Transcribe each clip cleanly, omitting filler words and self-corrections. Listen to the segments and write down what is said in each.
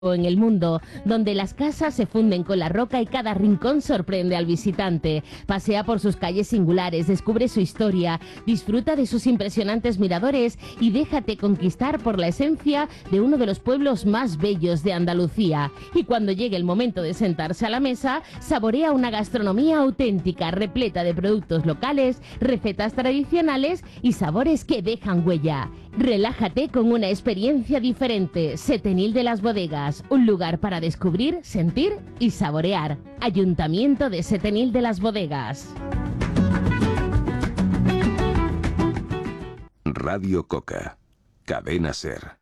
en el mundo, donde las casas se funden con la roca y cada rincón sorprende al visitante. Pasea por sus calles singulares, descubre su historia, disfruta de sus impresionantes miradores y déjate conquistar por la esencia de uno de los pueblos más bellos de Andalucía. Y cuando llegue el momento de sentarse a la mesa, saborea una gastronomía auténtica, repleta de productos locales, recetas tradicionales y sabores que dejan huella. Relájate con una experiencia diferente. Setenil de las Bodegas, un lugar para descubrir, sentir y saborear. Ayuntamiento de Setenil de las Bodegas. Radio Coca, Cadena Ser.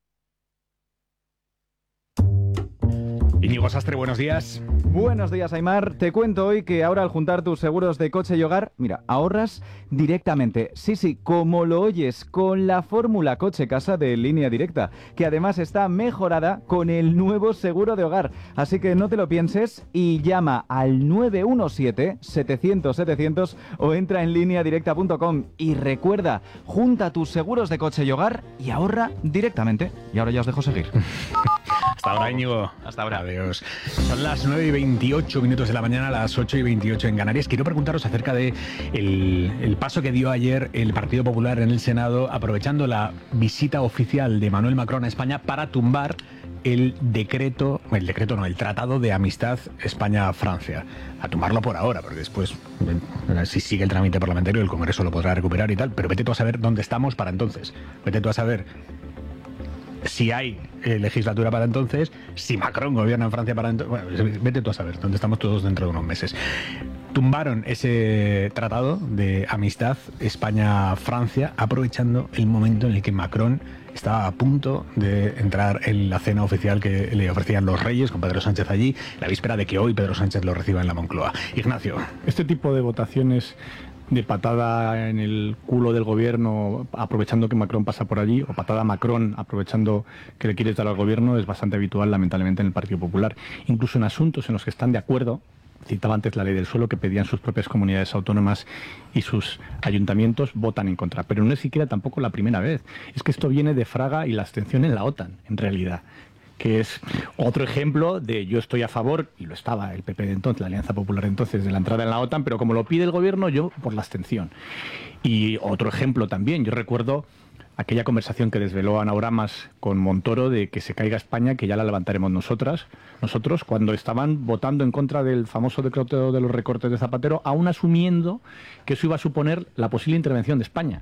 Íñigo Sastre, buenos días. Buenos días, Aimar. Te cuento hoy que ahora al juntar tus seguros de coche y hogar, mira, ahorras directamente. Sí, como lo oyes, con la fórmula coche-casa de Línea Directa, que además está mejorada con el nuevo seguro de hogar. Así que no te lo pienses y llama al 917-700-700 o entra en lineadirecta.com. Y recuerda, junta tus seguros de coche y hogar y ahorra directamente. Y ahora ya os dejo seguir. Hasta ahora, Íñigo. Hasta ahora. Adiós. Son las 9:28 de la mañana, las 8:28 en Canarias. Quiero preguntaros acerca de el paso que dio ayer el Partido Popular en el Senado, aprovechando la visita oficial de Emmanuel Macron a España para tumbar el Tratado de Amistad España-Francia. A tumbarlo por ahora, porque después, si sigue el trámite parlamentario, el Congreso lo podrá recuperar y tal, pero vete tú a saber dónde estamos para entonces. Vete tú a saber si hay legislatura para entonces, si Macron gobierna en Francia para entonces. Bueno, vete tú a saber dónde estamos todos dentro de unos meses. Tumbaron ese tratado de amistad España-Francia, aprovechando el momento en el que Macron estaba a punto de entrar en la cena oficial que le ofrecían los Reyes, con Pedro Sánchez allí, la víspera de que hoy Pedro Sánchez lo reciba en la Moncloa. Ignacio. Este tipo de votaciones de patada en el culo del gobierno, aprovechando que Macron pasa por allí, o patada a Macron, aprovechando que le quieres dar al gobierno, es bastante habitual, lamentablemente, en el Partido Popular. Incluso en asuntos en los que están de acuerdo, citaba antes la ley del suelo, que pedían sus propias comunidades autónomas y sus ayuntamientos, votan en contra. Pero no es siquiera tampoco la primera vez. Es que esto viene de Fraga y la abstención en la OTAN, en realidad, que es otro ejemplo de yo estoy a favor, y lo estaba el PP de entonces, la Alianza Popular de entonces, de la entrada en la OTAN, pero como lo pide el gobierno, yo por la abstención. Y otro ejemplo también, yo recuerdo aquella conversación que desveló Ana Oramas con Montoro de que se caiga España, que ya la levantaremos nosotros, cuando estaban votando en contra del famoso decreto de los recortes de Zapatero, aún asumiendo que eso iba a suponer la posible intervención de España.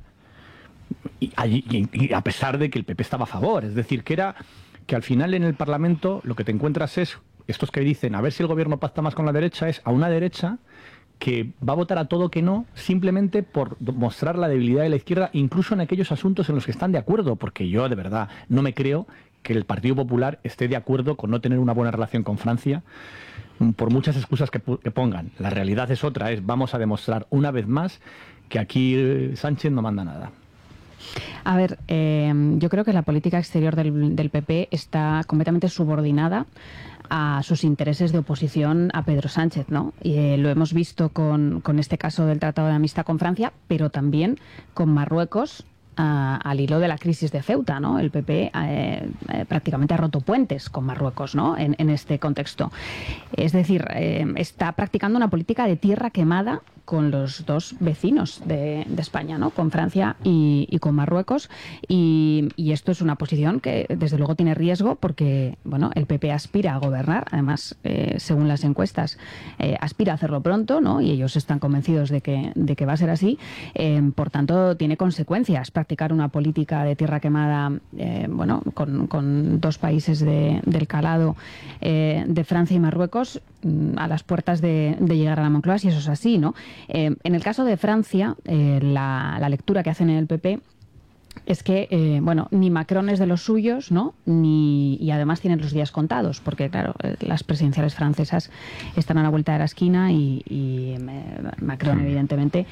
Y a pesar de que el PP estaba a favor, es decir, que al final en el Parlamento lo que te encuentras es, estos que dicen a ver si el gobierno pacta más con la derecha, es a una derecha que va a votar a todo que no, simplemente por mostrar la debilidad de la izquierda, incluso en aquellos asuntos en los que están de acuerdo, porque yo de verdad no me creo que el Partido Popular esté de acuerdo con no tener una buena relación con Francia, por muchas excusas que pongan. La realidad es otra, vamos a demostrar una vez más que aquí Sánchez no manda nada. A ver, yo creo que la política exterior del PP está completamente subordinada a sus intereses de oposición a Pedro Sánchez, ¿no? Y lo hemos visto con este caso del Tratado de Amistad con Francia, pero también con Marruecos, al hilo de la crisis de Ceuta, ¿no? El PP prácticamente ha roto puentes con Marruecos, ¿no? En este contexto. Es decir, está practicando una política de tierra quemada con los dos vecinos de España, ¿no? Con Francia y con Marruecos. Y esto es una posición que, desde luego, tiene riesgo porque, bueno, el PP aspira a gobernar. Además, según las encuestas, aspira a hacerlo pronto, ¿no? Y ellos están convencidos de que va a ser así. Por tanto, tiene consecuencias practicar una política de tierra quemada, bueno, con dos países del calado de Francia y Marruecos a las puertas de llegar a la Moncloa, si eso es así, ¿no? En el caso de Francia, la lectura que hacen en el PP es que, bueno, ni Macron es de los suyos, ¿no? Y además tienen los días contados, porque, claro, las presidenciales francesas están a la vuelta de la esquina y Macron, evidentemente,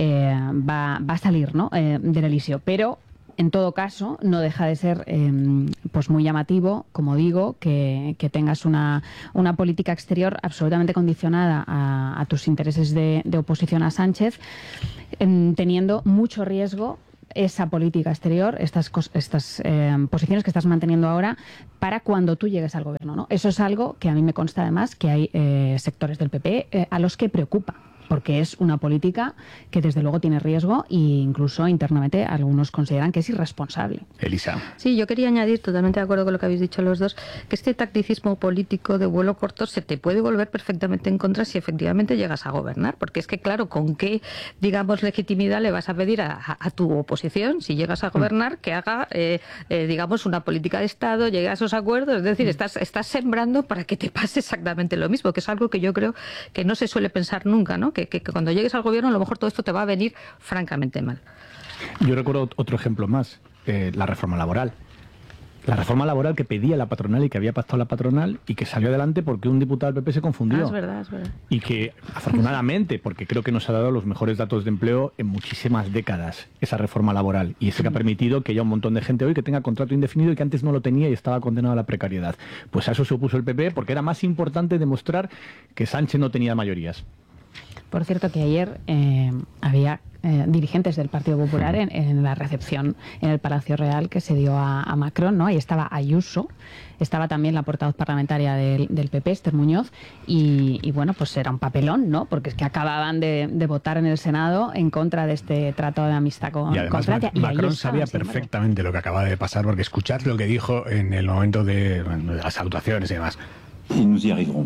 va a salir, ¿no? Del Elíseo. Pero, en todo caso, no deja de ser pues muy llamativo, como digo, que tengas una política exterior absolutamente condicionada a tus intereses de oposición a Sánchez, teniendo mucho riesgo esa política exterior, estas posiciones que estás manteniendo ahora para cuando tú llegues al gobierno, ¿no? Eso es algo que a mí me consta además que hay sectores del PP a los que preocupa, porque es una política que desde luego tiene riesgo e incluso internamente algunos consideran que es irresponsable. Elisa. Sí, yo quería añadir, totalmente de acuerdo con lo que habéis dicho los dos, que este tacticismo político de vuelo corto se te puede volver perfectamente en contra si efectivamente llegas a gobernar, porque es que claro, ¿con qué, digamos, legitimidad le vas a pedir a tu oposición, si llegas a gobernar, que haga, digamos, una política de Estado, llegue a esos acuerdos? Es decir, estás sembrando para que te pase exactamente lo mismo, que es algo que yo creo que no se suele pensar nunca, ¿no? Que cuando llegues al gobierno a lo mejor todo esto te va a venir francamente mal. Yo recuerdo otro ejemplo más, la reforma laboral. La reforma laboral que pedía la patronal y que había pactado la patronal y que salió adelante porque un diputado del PP se confundió. Es verdad, es verdad. Y que, afortunadamente, porque creo que nos ha dado los mejores datos de empleo en muchísimas décadas, esa reforma laboral. Y eso que ha permitido que haya un montón de gente hoy que tenga contrato indefinido y que antes no lo tenía y estaba condenado a la precariedad. Pues a eso se opuso el PP porque era más importante demostrar que Sánchez no tenía mayorías. Por cierto que ayer había dirigentes del Partido Popular en la recepción en el Palacio Real que se dio a Macron, ¿no? Ahí estaba Ayuso, estaba también la portavoz parlamentaria del PP, Esther Muñoz, y bueno, pues era un papelón, ¿no? Porque es que acababan de votar en el Senado en contra de este tratado de amistad con Francia. Y Macron sabía perfectamente lo que acaba de pasar, porque escuchad lo que dijo en el momento de las salutaciones y demás. Y nous y arriverons.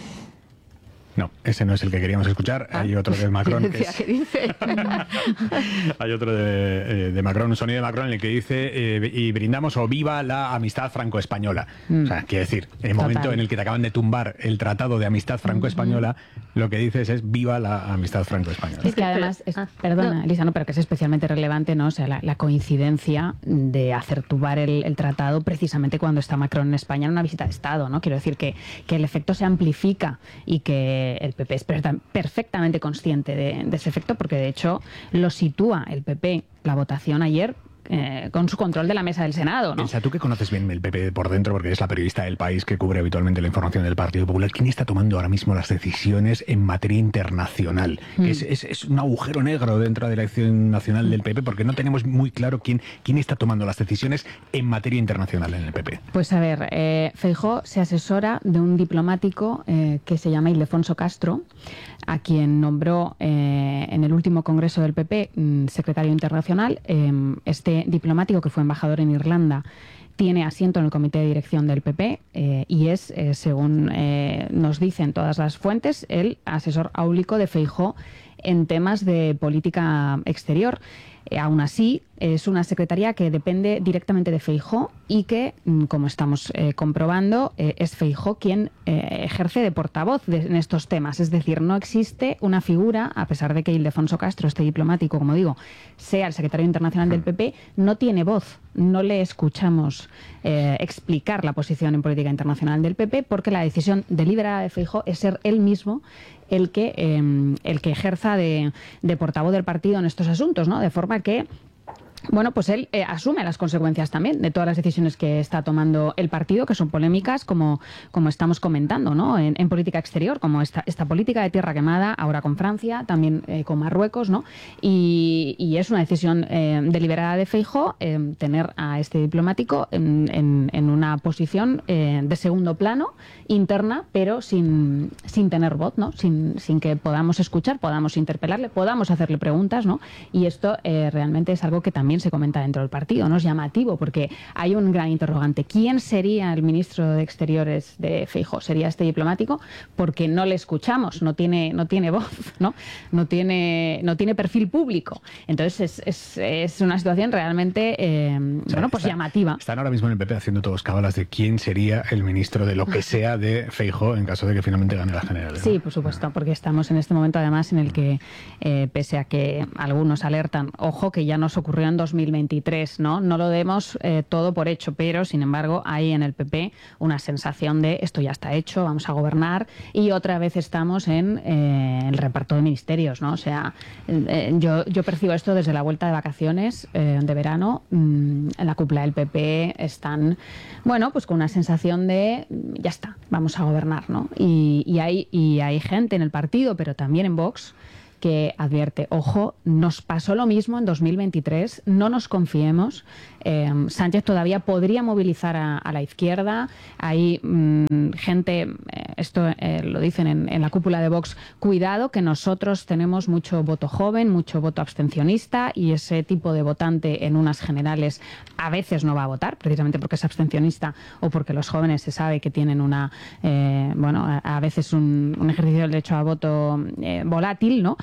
No, ese no es el que queríamos escuchar. Hay otro de Macron que ¿Qué dice? Hay otro de Macron, un sonido de Macron en el que dice y brindamos o viva la amistad franco-española. O sea, quiere decir, en el momento en el que te acaban de tumbar el tratado de amistad franco-española, lo que dices es viva la amistad franco-española. Es que además, perdona, Elisa, no, pero que es especialmente relevante, ¿no? O sea, la coincidencia de hacer tumbar el tratado precisamente cuando está Macron en España en una visita de Estado, ¿no? Quiero decir que el efecto se amplifica y que el PP es perfectamente consciente de ese efecto, porque de hecho lo sitúa el PP, la votación ayer, con su control de la mesa del Senado, ¿no? Elsa, tú que conoces bien el PP por dentro, porque eres la periodista del País que cubre habitualmente la información del Partido Popular, ¿quién está tomando ahora mismo las decisiones en materia internacional? Que es un agujero negro dentro de la acción nacional del PP, porque no tenemos muy claro quién está tomando las decisiones en materia internacional en el PP. Pues a ver, Feijóo se asesora de un diplomático que se llama Ildefonso Castro, a quien nombró en el último congreso del PP secretario internacional. Este diplomático, que fue embajador en Irlanda, tiene asiento en el comité de dirección del PP y es, según nos dicen todas las fuentes, el asesor áulico de Feijóo en temas de política exterior. Aún así, es una secretaría que depende directamente de Feijóo y que, como estamos comprobando, es Feijóo quien ejerce de portavoz en estos temas. Es decir, no existe una figura, a pesar de que Ildefonso Castro, este diplomático, como digo, sea el secretario internacional del PP, no tiene voz. No le escuchamos explicar la posición en política internacional del PP, porque la decisión deliberada de Feijóo es ser él mismo el que ejerza de portavoz del partido en estos asuntos, ¿no? De forma que, bueno, pues él asume las consecuencias también de todas las decisiones que está tomando el partido, que son polémicas, como estamos comentando, ¿no? En política exterior, como esta política de tierra quemada, ahora con Francia, también con Marruecos, ¿no? Y es una decisión deliberada de Feijóo tener a este diplomático en una posición de segundo plano, interna, pero sin tener voz, ¿no? Sin que podamos escuchar, podamos interpelarle, podamos hacerle preguntas, ¿no? Y esto realmente es algo que también se comenta dentro del partido, ¿no? Es llamativo porque hay un gran interrogante. ¿Quién sería el ministro de Exteriores de Feijóo? ¿Sería este diplomático? Porque no le escuchamos, no tiene voz, ¿no? No tiene perfil público. Entonces es una situación realmente llamativa. Están ahora mismo en el PP haciendo todos cábalas de quién sería el ministro de lo que sea de Feijóo en caso de que finalmente gane las generales, ¿no? Sí, por supuesto, porque estamos en este momento además en el que, pese a que algunos alertan, ojo, que ya nos ocurrió en 2023, ¿no? No lo demos todo por hecho, pero sin embargo hay en el PP una sensación de esto ya está hecho, vamos a gobernar, y otra vez estamos en el reparto de ministerios, ¿no? O sea, yo percibo esto desde la vuelta de vacaciones de verano. En la cúpula del PP están, bueno, pues con una sensación de ya está, vamos a gobernar, ¿no? Y hay gente en el partido, pero también en Vox, que advierte, ojo, nos pasó lo mismo en 2023, no nos confiemos. Sánchez todavía podría movilizar a la izquierda. Hay gente, esto lo dicen en la cúpula de Vox, cuidado que nosotros tenemos mucho voto joven, mucho voto abstencionista, y ese tipo de votante en unas generales a veces no va a votar, precisamente porque es abstencionista o porque los jóvenes se sabe que tienen a veces un ejercicio del derecho a voto volátil, ¿no?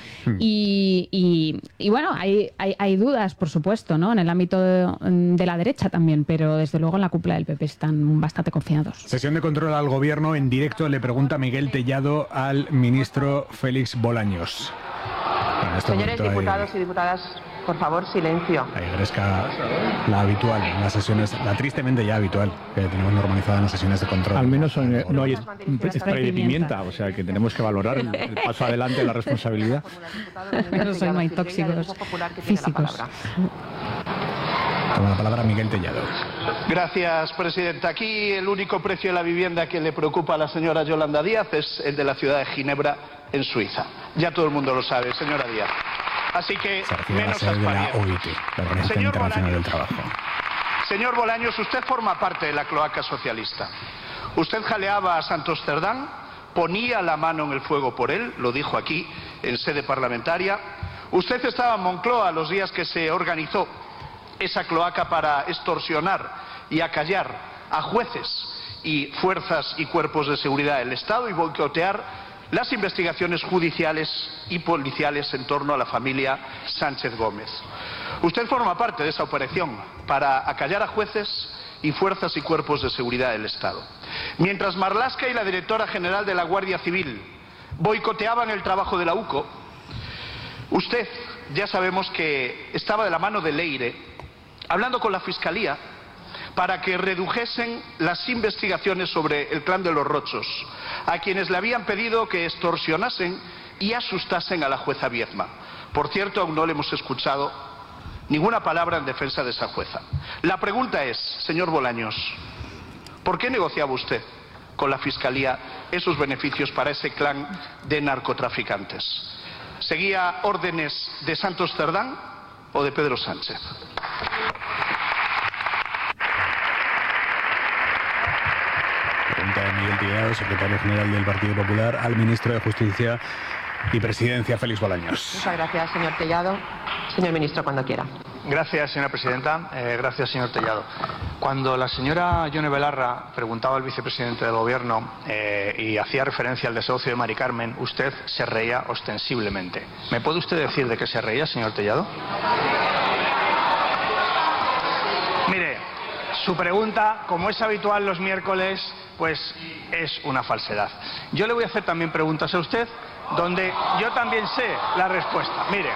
Y bueno, hay dudas, por supuesto, ¿no? En el ámbito de la derecha también, pero desde luego en la cúpula del PP están bastante confiados. Sesión de control al gobierno. En directo le pregunta Miguel Tellado al ministro Félix Bolaños. Señores diputados y diputadas, por favor, silencio. Ahí agresca la habitual en las sesiones, la tristemente ya habitual que tenemos normalizada en las sesiones de control. Al menos no hay spray de pimienta, o sea que tenemos que valorar el paso adelante de la responsabilidad. Pero no hay tóxicos físicos. Toma la palabra Miguel Tellado. Gracias, presidenta. Aquí el único precio de la vivienda que le preocupa a la señora Yolanda Díaz es el de la ciudad de Ginebra, en Suiza. Ya todo el mundo lo sabe, señora Díaz. Así que menos de la OIT, la Organización Internacional del Trabajo. Señor Bolaños, usted forma parte de la cloaca socialista. Usted jaleaba a Santos Cerdán, ponía la mano en el fuego por él, lo dijo aquí en sede parlamentaria. Usted estaba en Moncloa los días que se organizó esa cloaca para extorsionar y acallar a jueces y fuerzas y cuerpos de seguridad del Estado y boicotear las investigaciones judiciales y policiales en torno a la familia Sánchez Gómez. Usted forma parte de esa operación para acallar a jueces y fuerzas y cuerpos de seguridad del Estado. Mientras Marlaska y la directora general de la Guardia Civil boicoteaban el trabajo de la UCO, usted, ya sabemos que estaba de la mano de Leire, hablando con la Fiscalía para que redujesen las investigaciones sobre el clan de los Rochos, a quienes le habían pedido que extorsionasen y asustasen a la jueza Viedma. Por cierto, aún no le hemos escuchado ninguna palabra en defensa de esa jueza. La pregunta es, señor Bolaños, ¿por qué negociaba usted con la Fiscalía esos beneficios para ese clan de narcotraficantes? ¿Seguía órdenes de Santos Cerdán o de Pedro Sánchez? Pregunta de Miguel Tellado, secretario general del Partido Popular, al ministro de Justicia y Presidencia, Félix Bolaños. Muchas gracias, señor Tellado. Señor ministro, cuando quiera. Gracias, señora presidenta. Gracias, señor Tellado. Cuando la señora Yone Belarra preguntaba al vicepresidente del Gobierno y hacía referencia al desahucio de Mari Carmen, usted se reía ostensiblemente. ¿Me puede usted decir de qué se reía, señor Tellado? Mire, su pregunta, como es habitual los miércoles, pues es una falsedad. Yo le voy a hacer también preguntas a usted, donde yo también sé la respuesta. Mire,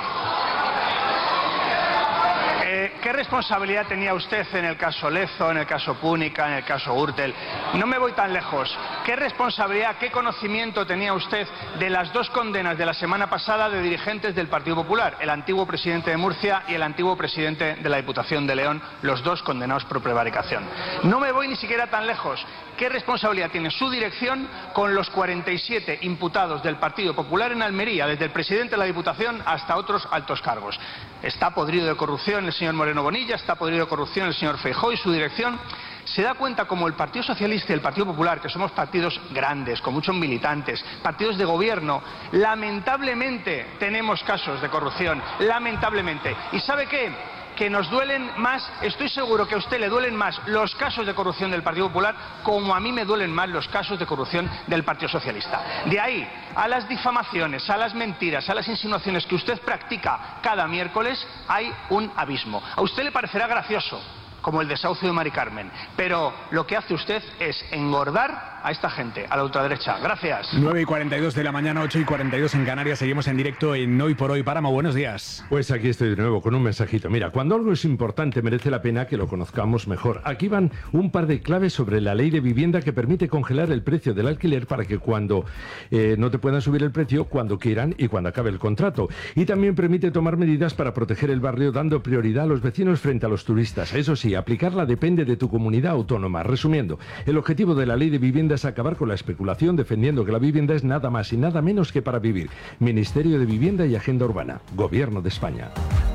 ¿qué responsabilidad tenía usted en el caso Lezo, en el caso Púnica, en el caso Gürtel? No me voy tan lejos. ¿Qué responsabilidad, qué conocimiento tenía usted de las dos condenas de la semana pasada de dirigentes del Partido Popular? El antiguo presidente de Murcia y el antiguo presidente de la Diputación de León, los dos condenados por prevaricación. No me voy ni siquiera tan lejos. ¿Qué responsabilidad tiene su dirección con los 47 imputados del Partido Popular en Almería, desde el presidente de la Diputación hasta otros altos cargos? Está podrido de corrupción el señor Moreno Bonilla, está podrido de corrupción el señor Feijóo y su dirección. Se da cuenta como el Partido Socialista y el Partido Popular, que somos partidos grandes, con muchos militantes, partidos de gobierno, lamentablemente tenemos casos de corrupción, lamentablemente. ¿Y sabe qué? Que nos duelen más, estoy seguro que a usted le duelen más los casos de corrupción del Partido Popular como a mí me duelen más los casos de corrupción del Partido Socialista. De ahí a las difamaciones, a las mentiras, a las insinuaciones que usted practica cada miércoles, hay un abismo. A usted le parecerá gracioso, como el desahucio de Mari Carmen, pero lo que hace usted es engordar a esta gente, a la ultraderecha. Gracias. 9:42 de la mañana, 8:42 en Canarias. Seguimos en directo en Hoy por Hoy. Páramo, buenos días. Pues aquí estoy de nuevo con un mensajito. Mira, cuando algo es importante merece la pena que lo conozcamos mejor. Aquí van un par de claves sobre la ley de vivienda que permite congelar el precio del alquiler para que cuando no te puedan subir el precio, cuando quieran y cuando acabe el contrato. Y también permite tomar medidas para proteger el barrio dando prioridad a los vecinos frente a los turistas. Eso sí, sí, aplicarla depende de tu comunidad autónoma. Resumiendo, el objetivo de la ley de vivienda es acabar con la especulación, defendiendo que la vivienda es nada más y nada menos que para vivir. Ministerio de Vivienda y Agenda Urbana, Gobierno de España.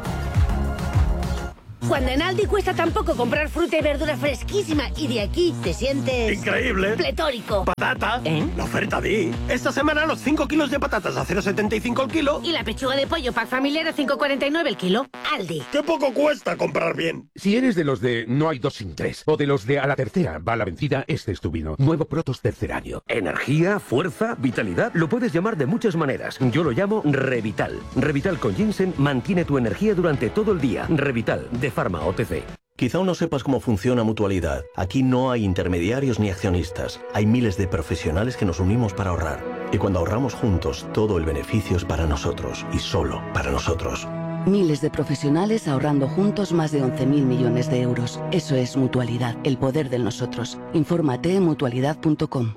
Cuando en Aldi cuesta tan poco comprar fruta y verdura fresquísima y de aquí te sientes... ¡increíble! ¡Pletórico! ¡Patata! La oferta Di. Esta semana los 5 kilos de patatas a 0,75 el kilo. Y la pechuga de pollo pack familiar a 5,49 el kilo. Aldi. ¡Qué poco cuesta comprar bien! Si eres de los de no hay 2 sin 3 o de los de a la tercera va la vencida, este es tu vino. Nuevo Protos Tercerario. Energía, fuerza, vitalidad. Lo puedes llamar de muchas maneras. Yo lo llamo Revital. Revital con ginseng mantiene tu energía durante todo el día. Revital, de Pharma OTC. Quizá aún no sepas cómo funciona Mutualidad. Aquí no hay intermediarios ni accionistas. Hay miles de profesionales que nos unimos para ahorrar. Y cuando ahorramos juntos, todo el beneficio es para nosotros y solo para nosotros. Miles de profesionales ahorrando juntos más de 11.000 millones de euros. Eso es Mutualidad, el poder del nosotros. Infórmate en mutualidad.com.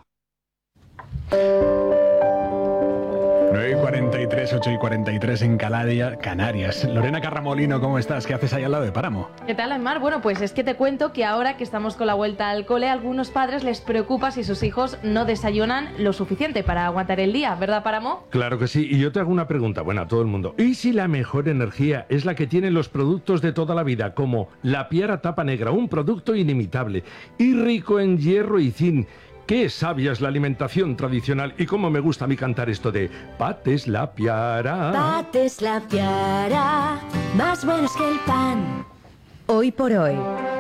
9:43, 8:43 en Canarias. Lorena Carramolino, ¿cómo estás? ¿Qué haces ahí al lado de Páramo? ¿Qué tal, Aymar? Bueno, pues es que te cuento que ahora que estamos con la vuelta al cole, a algunos padres les preocupa si sus hijos no desayunan lo suficiente para aguantar el día, ¿verdad, Páramo? Claro que sí, y yo te hago una pregunta, bueno, a todo el mundo. ¿Y si la mejor energía es la que tienen los productos de toda la vida, como la Piara Tapa Negra, un producto inimitable y rico en hierro y zinc? Qué sabia es la alimentación tradicional y cómo me gusta a mí cantar esto de Pates la Piara. Pates la Piara, más buenos que el pan. Hoy por hoy,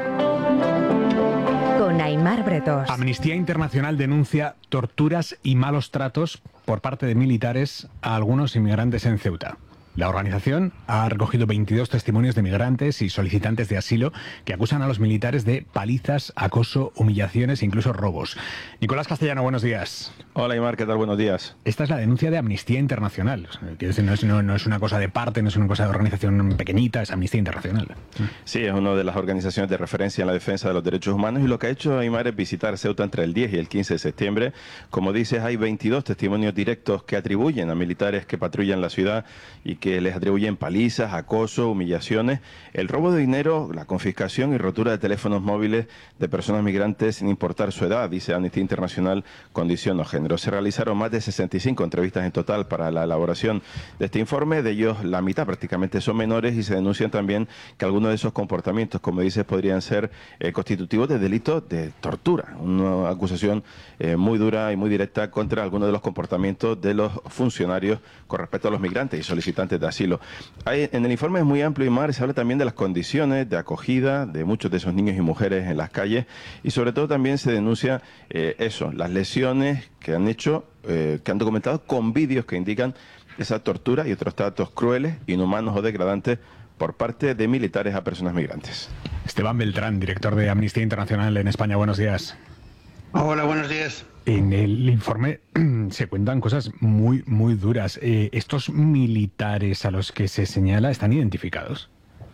con Aymar Bretos. Amnistía Internacional denuncia torturas y malos tratos por parte de militares a algunos inmigrantes en Ceuta. La organización ha recogido 22 testimonios de migrantes y solicitantes de asilo que acusan a los militares de palizas, acoso, humillaciones e incluso robos. Nicolás Castellano, buenos días. Hola, Aymar, ¿qué tal? Buenos días. Esta es la denuncia de Amnistía Internacional. Quiero decir, no es una cosa de parte, no es una cosa de organización pequeñita, es Amnistía Internacional. Sí, es una de las organizaciones de referencia en la defensa de los derechos humanos y lo que ha hecho Aymar es visitar Ceuta entre el 10 y el 15 de septiembre. Como dices, hay 22 testimonios directos que atribuyen a militares que patrullan la ciudad y que les atribuyen palizas, acoso, humillaciones, el robo de dinero, la confiscación y rotura de teléfonos móviles de personas migrantes sin importar su edad, dice Amnistía Internacional, condición o género. Se realizaron más de 65 entrevistas en total para la elaboración de este informe, de ellos la mitad prácticamente son menores y se denuncian también que algunos de esos comportamientos, como dices, podrían ser constitutivos de delito de tortura, una acusación muy dura y muy directa contra algunos de los comportamientos de los funcionarios con respecto a los migrantes y solicitantes de asilo. En el informe es muy amplio y más, se habla también de las condiciones de acogida de muchos de esos niños y mujeres en las calles y sobre todo también se denuncia las lesiones que han hecho, que han documentado con vídeos que indican esa tortura y otros tratos crueles, inhumanos o degradantes por parte de militares a personas migrantes. Esteban Beltrán, director de Amnistía Internacional en España, buenos días. Hola, buenos días. En el informe se cuentan cosas muy, muy duras. ¿Estos militares a los que se señala están identificados?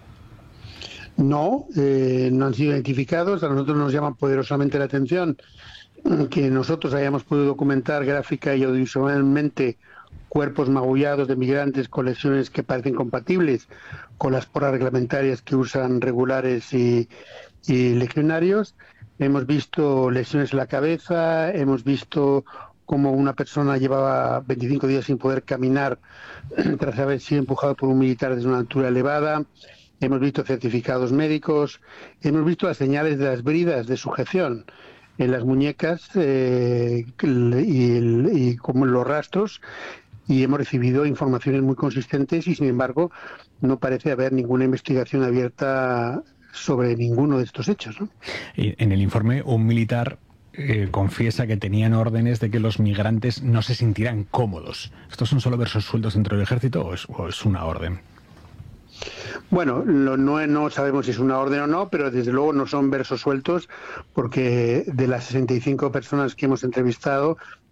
No, no han sido identificados. A nosotros nos llama poderosamente la atención que nosotros hayamos podido documentar gráfica y audiovisualmente cuerpos magullados de migrantes con lesiones que parecen compatibles con las porras reglamentarias que usan regulares y legionarios. Hemos visto lesiones en la cabeza, hemos visto cómo una persona llevaba 25 días sin poder caminar tras haber sido empujado por un militar desde una altura elevada. Hemos visto certificados médicos, hemos visto las señales de las bridas de sujeción en las muñecas y como los rastros, y hemos recibido informaciones muy consistentes y sin embargo no parece haber ninguna investigación abierta sobre ninguno de estos hechos, ¿no? Y en el informe, un militar confiesa que tenían órdenes de que los migrantes no se sintieran cómodos. ¿Estos son solo versos sueltos dentro del ejército o es una orden? Bueno, no sabemos si es una orden o no, pero desde luego no son versos sueltos, porque de las 65 personas que hemos entrevistado,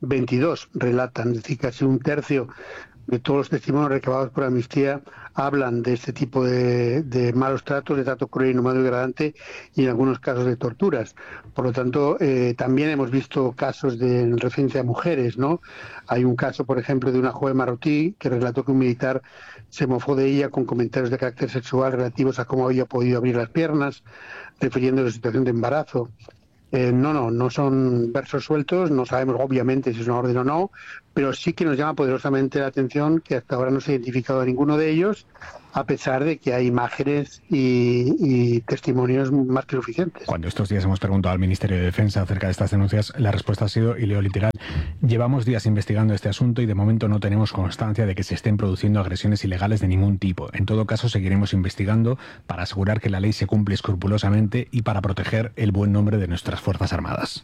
22 relatan, es decir, casi un tercio de todos los testimonios recabados por Amnistía hablan de este tipo de malos tratos, de trato cruel, inhumano y degradante, y en algunos casos de torturas. Por lo tanto, también hemos visto casos en referencia a mujeres, ¿no? Hay un caso, por ejemplo, de una joven marroquí que relató que un militar se mofó de ella con comentarios de carácter sexual relativos a cómo había podido abrir las piernas, refiriendo a la situación de embarazo. No son versos sueltos, no sabemos obviamente si es una orden o no, pero sí que nos llama poderosamente la atención que hasta ahora no se ha identificado a ninguno de ellos, a pesar de que hay imágenes y testimonios más que suficientes. Cuando estos días hemos preguntado al Ministerio de Defensa acerca de estas denuncias, la respuesta ha sido, y leo literal: llevamos días investigando este asunto y de momento no tenemos constancia de que se estén produciendo agresiones ilegales de ningún tipo. En todo caso, seguiremos investigando para asegurar que la ley se cumple escrupulosamente y para proteger el buen nombre de nuestras Fuerzas Armadas.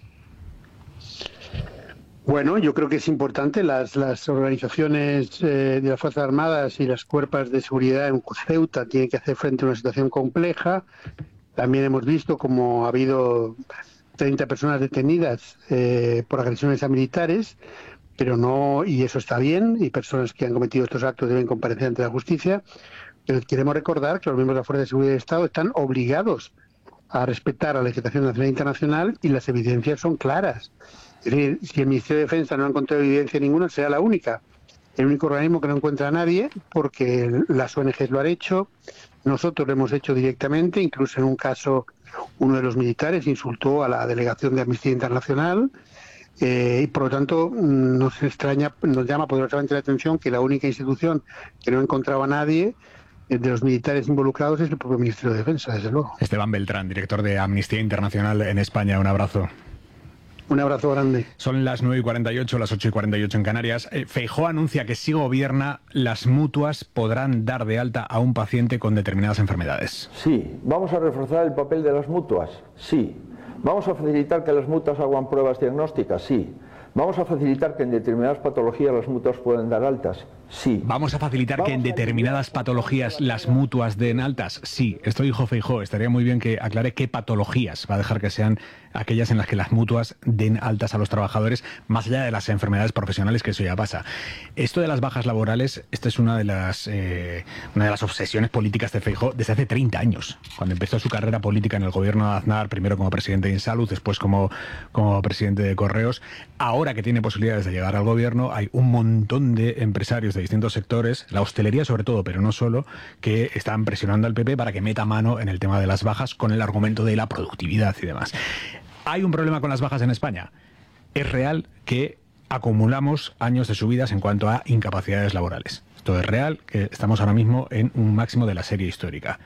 Bueno, yo creo que es importante. Las organizaciones de las Fuerzas Armadas y las cuerpos de seguridad en Ceuta tienen que hacer frente a una situación compleja. También hemos visto cómo ha habido 30 personas detenidas por agresiones a militares, pero no, y eso está bien, y personas que han cometido estos actos deben comparecer ante la justicia. Pero queremos recordar que los miembros de la Fuerza de Seguridad del Estado están obligados a respetar la legislación nacional e internacional, y las evidencias son claras. Es decir, si el Ministerio de Defensa no ha encontrado evidencia ninguna, será la única. El único organismo que no encuentra a nadie, porque las ONGs lo han hecho, nosotros lo hemos hecho directamente. Incluso en un caso, uno de los militares insultó a la delegación de Amnistía Internacional, y por lo tanto nos llama poderosamente la atención que la única institución que no encontraba a nadie de los militares involucrados es el propio Ministerio de Defensa, desde luego. Esteban Beltrán, director de Amnistía Internacional en España, un abrazo. Un abrazo grande. Son las 9:48, las 8:48 en Canarias. Feijóo anuncia que si gobierna, las mutuas podrán dar de alta a un paciente con determinadas enfermedades. Sí. ¿Vamos a reforzar el papel de las mutuas? Sí. ¿Vamos a facilitar que las mutuas hagan pruebas diagnósticas? Sí. ¿Vamos a facilitar que en determinadas patologías las mutuas puedan dar altas? Sí. ¿Vamos a facilitar que en determinadas patologías las mutuas den altas? Sí. Esto dijo Feijóo. Estaría muy bien que aclare qué patologías va a dejar que sean aquellas en las que las mutuas den altas a los trabajadores, más allá de las enfermedades profesionales, que eso ya pasa. Esto de las bajas laborales, esta es una de las obsesiones políticas de Feijóo desde hace 30 años, cuando empezó su carrera política en el gobierno de Aznar, primero como presidente de Insalud, después como presidente de Correos. Ahora que tiene posibilidades de llegar al gobierno, hay un montón de empresarios de distintos sectores, la hostelería sobre todo, pero no solo, que están presionando al PP para que meta mano en el tema de las bajas con el argumento de la productividad y demás. ¿Hay un problema con las bajas en España? Es real que acumulamos años de subidas en cuanto a incapacidades laborales. Esto es real, que estamos ahora mismo en un máximo de la serie histórica.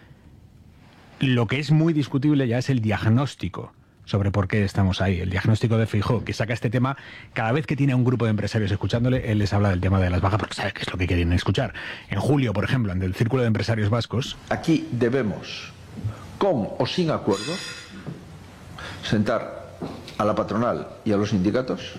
Lo que es muy discutible ya es el diagnóstico sobre por qué estamos ahí. El diagnóstico de Feijóo, que saca este tema cada vez que tiene a un grupo de empresarios escuchándole, él les habla del tema de las bajas porque sabe que es lo que quieren escuchar. En julio, por ejemplo, en el Círculo de Empresarios Vascos... Aquí debemos, con o sin acuerdo, sentar a la patronal y a los sindicatos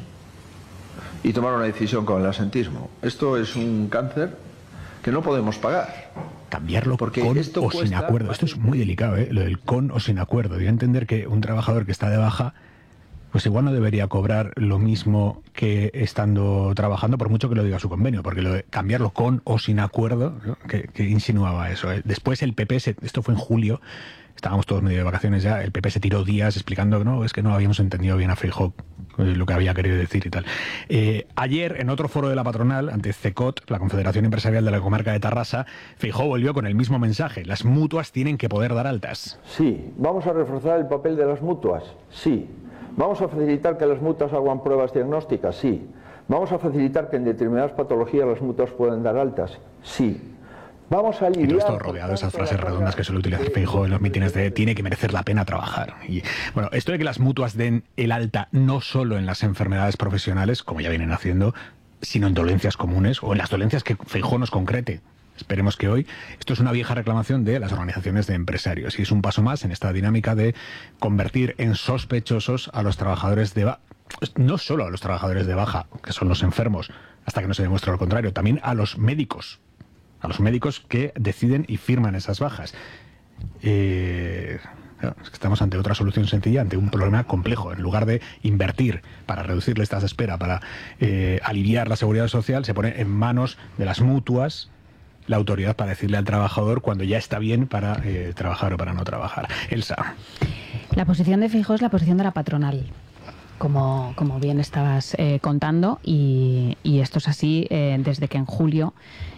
y tomar una decisión con el asentismo. Esto es un cáncer que no podemos pagar. Cambiarlo porque con o sin acuerdo. Esto es muy delicado, lo del con o sin acuerdo. Debe entender que un trabajador que está de baja, pues igual no debería cobrar lo mismo que estando trabajando, por mucho que lo diga su convenio, porque lo de cambiarlo con o sin acuerdo, ¿no? que insinuaba eso. Después el PP, esto fue en julio, estábamos todos medio de vacaciones ya, el PP se tiró días explicando que no, es que no habíamos entendido bien a Feijóo lo que había querido decir y tal. Ayer, en otro foro de la patronal, ante CECOT, la Confederación Empresarial de la Comarca de Tarrasa, Feijóo volvió con el mismo mensaje: las mutuas tienen que poder dar altas. Sí. ¿Vamos a reforzar el papel de las mutuas? Sí. ¿Vamos a facilitar que las mutuas hagan pruebas diagnósticas? Sí. ¿Vamos a facilitar que en determinadas patologías las mutuas puedan dar altas? Sí. Vamos a aliviar... Y todo esto rodeado de esas frases redondas que suele utilizar Feijóo en los mítines de tiene que merecer la pena trabajar. Y bueno, esto de que las mutuas den el alta no solo en las enfermedades profesionales, como ya vienen haciendo, sino en dolencias comunes o en las dolencias que Feijóo nos concrete. Esperemos que hoy. Esto es una vieja reclamación de las organizaciones de empresarios y es un paso más en esta dinámica de convertir en sospechosos a los trabajadores de baja. No solo a los trabajadores de baja, que son los enfermos, hasta que no se demuestre lo contrario, también a los médicos. A los médicos que deciden y firman esas bajas. Claro, es que estamos ante otra solución sencilla, ante un problema complejo. En lugar de invertir para reducir listas de espera, para aliviar la seguridad social, se pone en manos de las mutuas la autoridad para decirle al trabajador cuando ya está bien para trabajar o para no trabajar. Elsa. La posición de Feijóo es la posición de la patronal, como bien estabas contando, y esto es así desde que en julio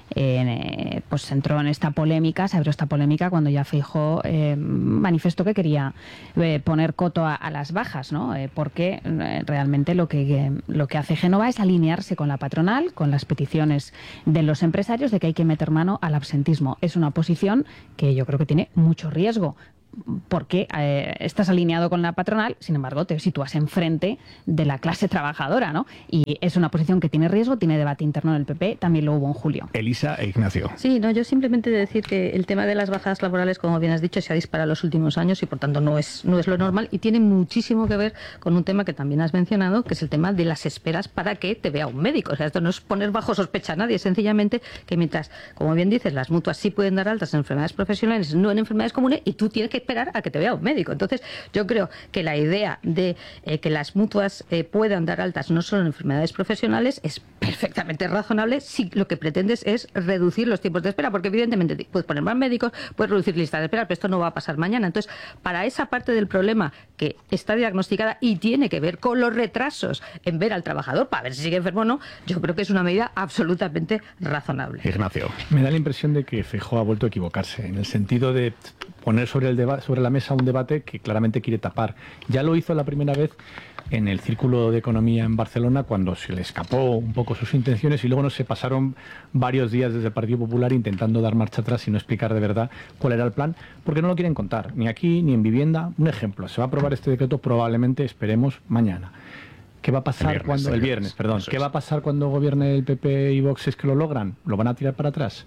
pues entró en esta polémica, se abrió esta polémica cuando ya Feijóo manifestó que quería poner coto a las bajas, ¿no? Porque realmente lo que hace Génova es alinearse con la patronal, con las peticiones de los empresarios de que hay que meter mano al absentismo. Es una posición que yo creo que tiene mucho riesgo, porque estás alineado con la patronal, sin embargo te sitúas enfrente de la clase trabajadora, ¿no? Y es una posición que tiene riesgo, tiene debate interno en el PP, también lo hubo en julio. Elisa e Ignacio. Sí, no, yo simplemente decir que el tema de las bajadas laborales, como bien has dicho, se ha disparado en los últimos años y por tanto no es lo normal, y tiene muchísimo que ver con un tema que también has mencionado, que es el tema de las esperas para que te vea un médico. O sea, esto no es poner bajo sospecha a nadie, es sencillamente que mientras, como bien dices, las mutuas sí pueden dar altas en enfermedades profesionales, no en enfermedades comunes, y tú tienes que esperar a que te vea un médico. Entonces, yo creo que la idea de que las mutuas puedan dar altas no solo en enfermedades profesionales es perfectamente razonable si lo que pretendes es reducir los tiempos de espera, porque evidentemente puedes poner más médicos, puedes reducir listas de espera, pero esto no va a pasar mañana. Entonces, para esa parte del problema que está diagnosticada y tiene que ver con los retrasos en ver al trabajador para ver si sigue enfermo o no, yo creo que es una medida absolutamente razonable. Ignacio. Me da la impresión de que Feijóo ha vuelto a equivocarse, en el sentido de poner sobre la mesa un debate que claramente quiere tapar. Ya lo hizo la primera vez en el Círculo de Economía en Barcelona, cuando se le escapó un poco sus intenciones, y luego no se pasaron varios días desde el Partido Popular intentando dar marcha atrás y no explicar de verdad cuál era el plan, porque no lo quieren contar, ni aquí ni en vivienda. Un ejemplo, se va a aprobar este decreto probablemente, esperemos, mañana. ¿Qué va a pasar el viernes, ¿Qué va a pasar cuando gobierne el PP y Vox? ¿Es que lo logran? ¿Lo van a tirar para atrás?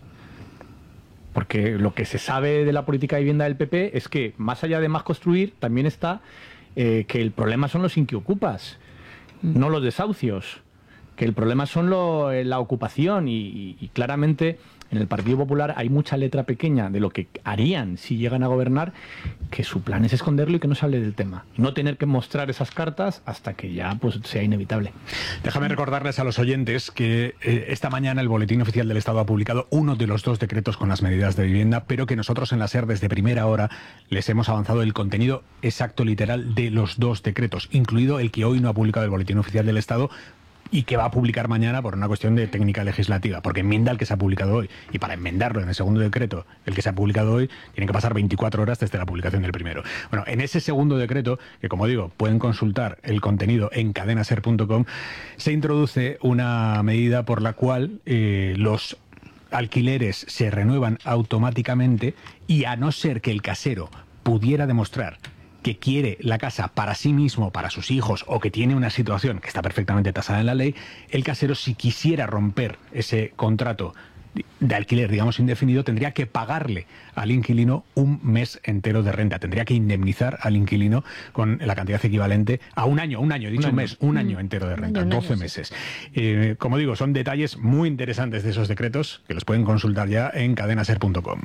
Porque lo que se sabe de la política de vivienda del PP es que, más allá de más construir, también está que el problema son los inquiocupas, no los desahucios, que el problema son la ocupación, y claramente en el Partido Popular hay mucha letra pequeña de lo que harían si llegan a gobernar, que su plan es esconderlo y que no se hable del tema, y no tener que mostrar esas cartas hasta que ya pues sea inevitable. Déjame recordarles a los oyentes que esta mañana el Boletín Oficial del Estado ha publicado uno de los dos decretos con las medidas de vivienda, pero que nosotros en la SER desde primera hora les hemos avanzado el contenido exacto, literal, de los dos decretos, incluido el que hoy no ha publicado el Boletín Oficial del Estado, y que va a publicar mañana por una cuestión de técnica legislativa, porque enmienda el que se ha publicado hoy, y para enmendarlo en el segundo decreto, el que se ha publicado hoy, tienen que pasar 24 horas desde la publicación del primero. Bueno, en ese segundo decreto, que como digo, pueden consultar el contenido en cadenaser.com, se introduce una medida por la cual los alquileres se renuevan automáticamente, y a no ser que el casero pudiera demostrar que quiere la casa para sí mismo, para sus hijos, o que tiene una situación que está perfectamente tasada en la ley, el casero, si quisiera romper ese contrato de alquiler, digamos, indefinido, tendría que pagarle al inquilino un mes entero de renta. Tendría que indemnizar al inquilino con la cantidad equivalente a un año, he dicho un mes, un año entero de renta, 12 meses. Como digo, son detalles muy interesantes de esos decretos que los pueden consultar ya en cadenaser.com.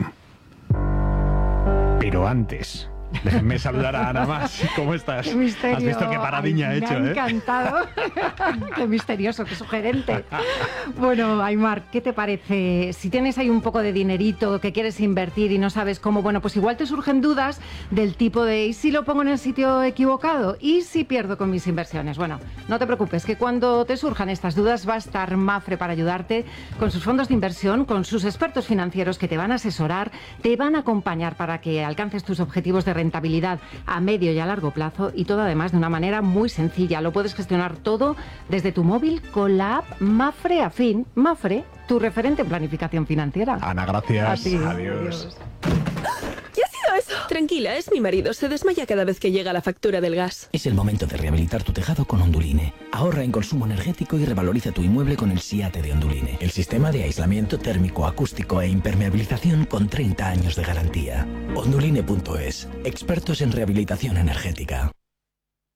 Pero antes, déjenme saludar a Ana Mas. ¿Cómo estás? Qué misterio. Has visto qué paradiña ha hecho, Me ha encantado. Qué misterioso, qué sugerente. Bueno, Aymar, ¿qué te parece? Si tienes ahí un poco de dinerito que quieres invertir y no sabes cómo, bueno, pues igual te surgen dudas del tipo de ¿y si lo pongo en el sitio equivocado? ¿Y si pierdo con mis inversiones? Bueno, no te preocupes, que cuando te surjan estas dudas va a estar Mapfre para ayudarte con sus fondos de inversión, con sus expertos financieros que te van a asesorar, te van a acompañar para que alcances tus objetivos de rentabilidad a medio y a largo plazo, y todo además de una manera muy sencilla. Lo puedes gestionar todo desde tu móvil con la app Mapfre Afín. Mapfre, tu referente en planificación financiera. Ana, gracias. A ti. Adiós. ¿Qué ha sido eso? Tranquila, es mi marido. Se desmaya cada vez que llega la factura del gas. Es el momento de rehabilitar tu tejado con Onduline. Ahorra en consumo energético y revaloriza tu inmueble con el SIATE de Onduline. El sistema de aislamiento térmico, acústico e impermeabilización con 30 años de garantía. Onduline.es. Expertos en rehabilitación energética.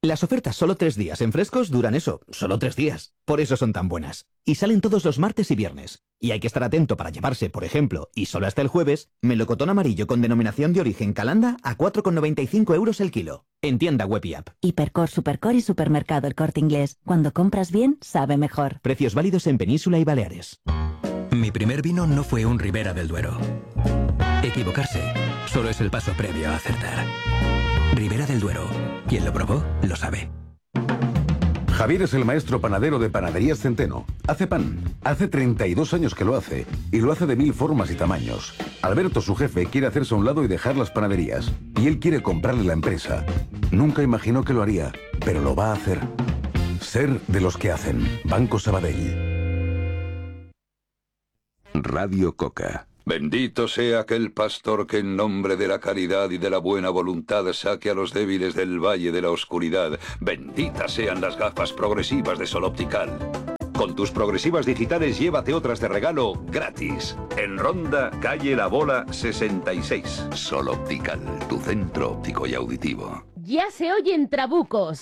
Las ofertas solo 3 días en Frescos duran eso, solo 3 días. Por eso son tan buenas. Y salen todos los martes y viernes. Y hay que estar atento para llevarse, por ejemplo, y solo hasta el jueves, melocotón amarillo con denominación de origen Calanda a 4,95 € el kilo. En tienda web y app. Hipercor, Supercor y Supermercado El Corte Inglés. Cuando compras bien, sabe mejor. Precios válidos en Península y Baleares. Mi primer vino no fue un Ribera del Duero. Equivocarse solo es el paso previo a acertar. Ribera del Duero. Quien lo probó, lo sabe. Javier es el maestro panadero de Panaderías Centeno. Hace pan. Hace 32 años que lo hace. Y lo hace de 1000 formas y tamaños. Alberto, su jefe, quiere hacerse a un lado y dejar las panaderías. Y él quiere comprarle la empresa. Nunca imaginó que lo haría, pero lo va a hacer. Ser de los que hacen. Banco Sabadell. Radio Coca. Bendito sea aquel pastor que en nombre de la caridad y de la buena voluntad saque a los débiles del valle de la oscuridad. Benditas sean las gafas progresivas de Sol Optical. Con tus progresivas digitales llévate otras de regalo gratis. En Ronda, calle La Bola 66. Sol Optical, tu centro óptico y auditivo. Ya se oyen trabucos.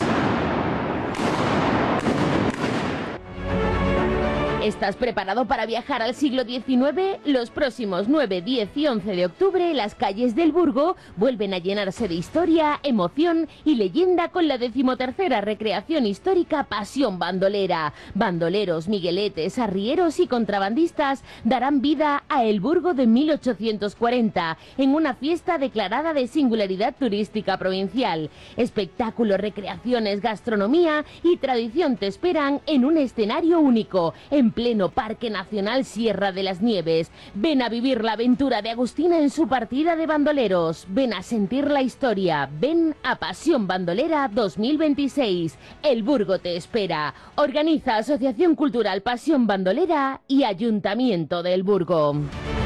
¿Estás preparado para viajar al siglo XIX? Los próximos 9, 10 y 11 de octubre, las calles del Burgo vuelven a llenarse de historia, emoción y leyenda con la 13ª recreación histórica Pasión Bandolera. Bandoleros, migueletes, arrieros y contrabandistas darán vida a El Burgo de 1840 en una fiesta declarada de singularidad turística provincial. Espectáculos, recreaciones, gastronomía y tradición te esperan en un escenario único, en pleno Parque Nacional Sierra de las Nieves. Ven a vivir la aventura de Agustina en su partida de bandoleros. Ven a sentir la historia. Ven a Pasión Bandolera 2026. El Burgo te espera. Organiza Asociación Cultural Pasión Bandolera y Ayuntamiento del Burgo.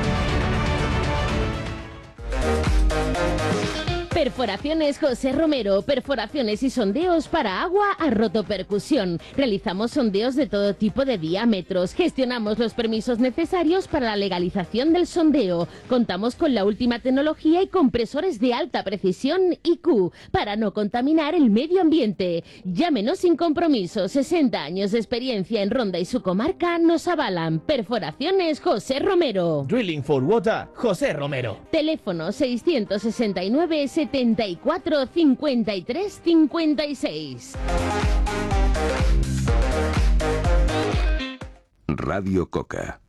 Perforaciones José Romero, perforaciones y sondeos para agua a rotopercusión. Realizamos sondeos de todo tipo de diámetros. Gestionamos los permisos necesarios para la legalización del sondeo. Contamos con la última tecnología y compresores de alta precisión IQ para no contaminar el medio ambiente. Llámenos sin compromiso. 60 años de experiencia en Ronda y su comarca nos avalan. Perforaciones José Romero. Drilling for Water José Romero. Teléfono 669 74 53 56. Radio Coca.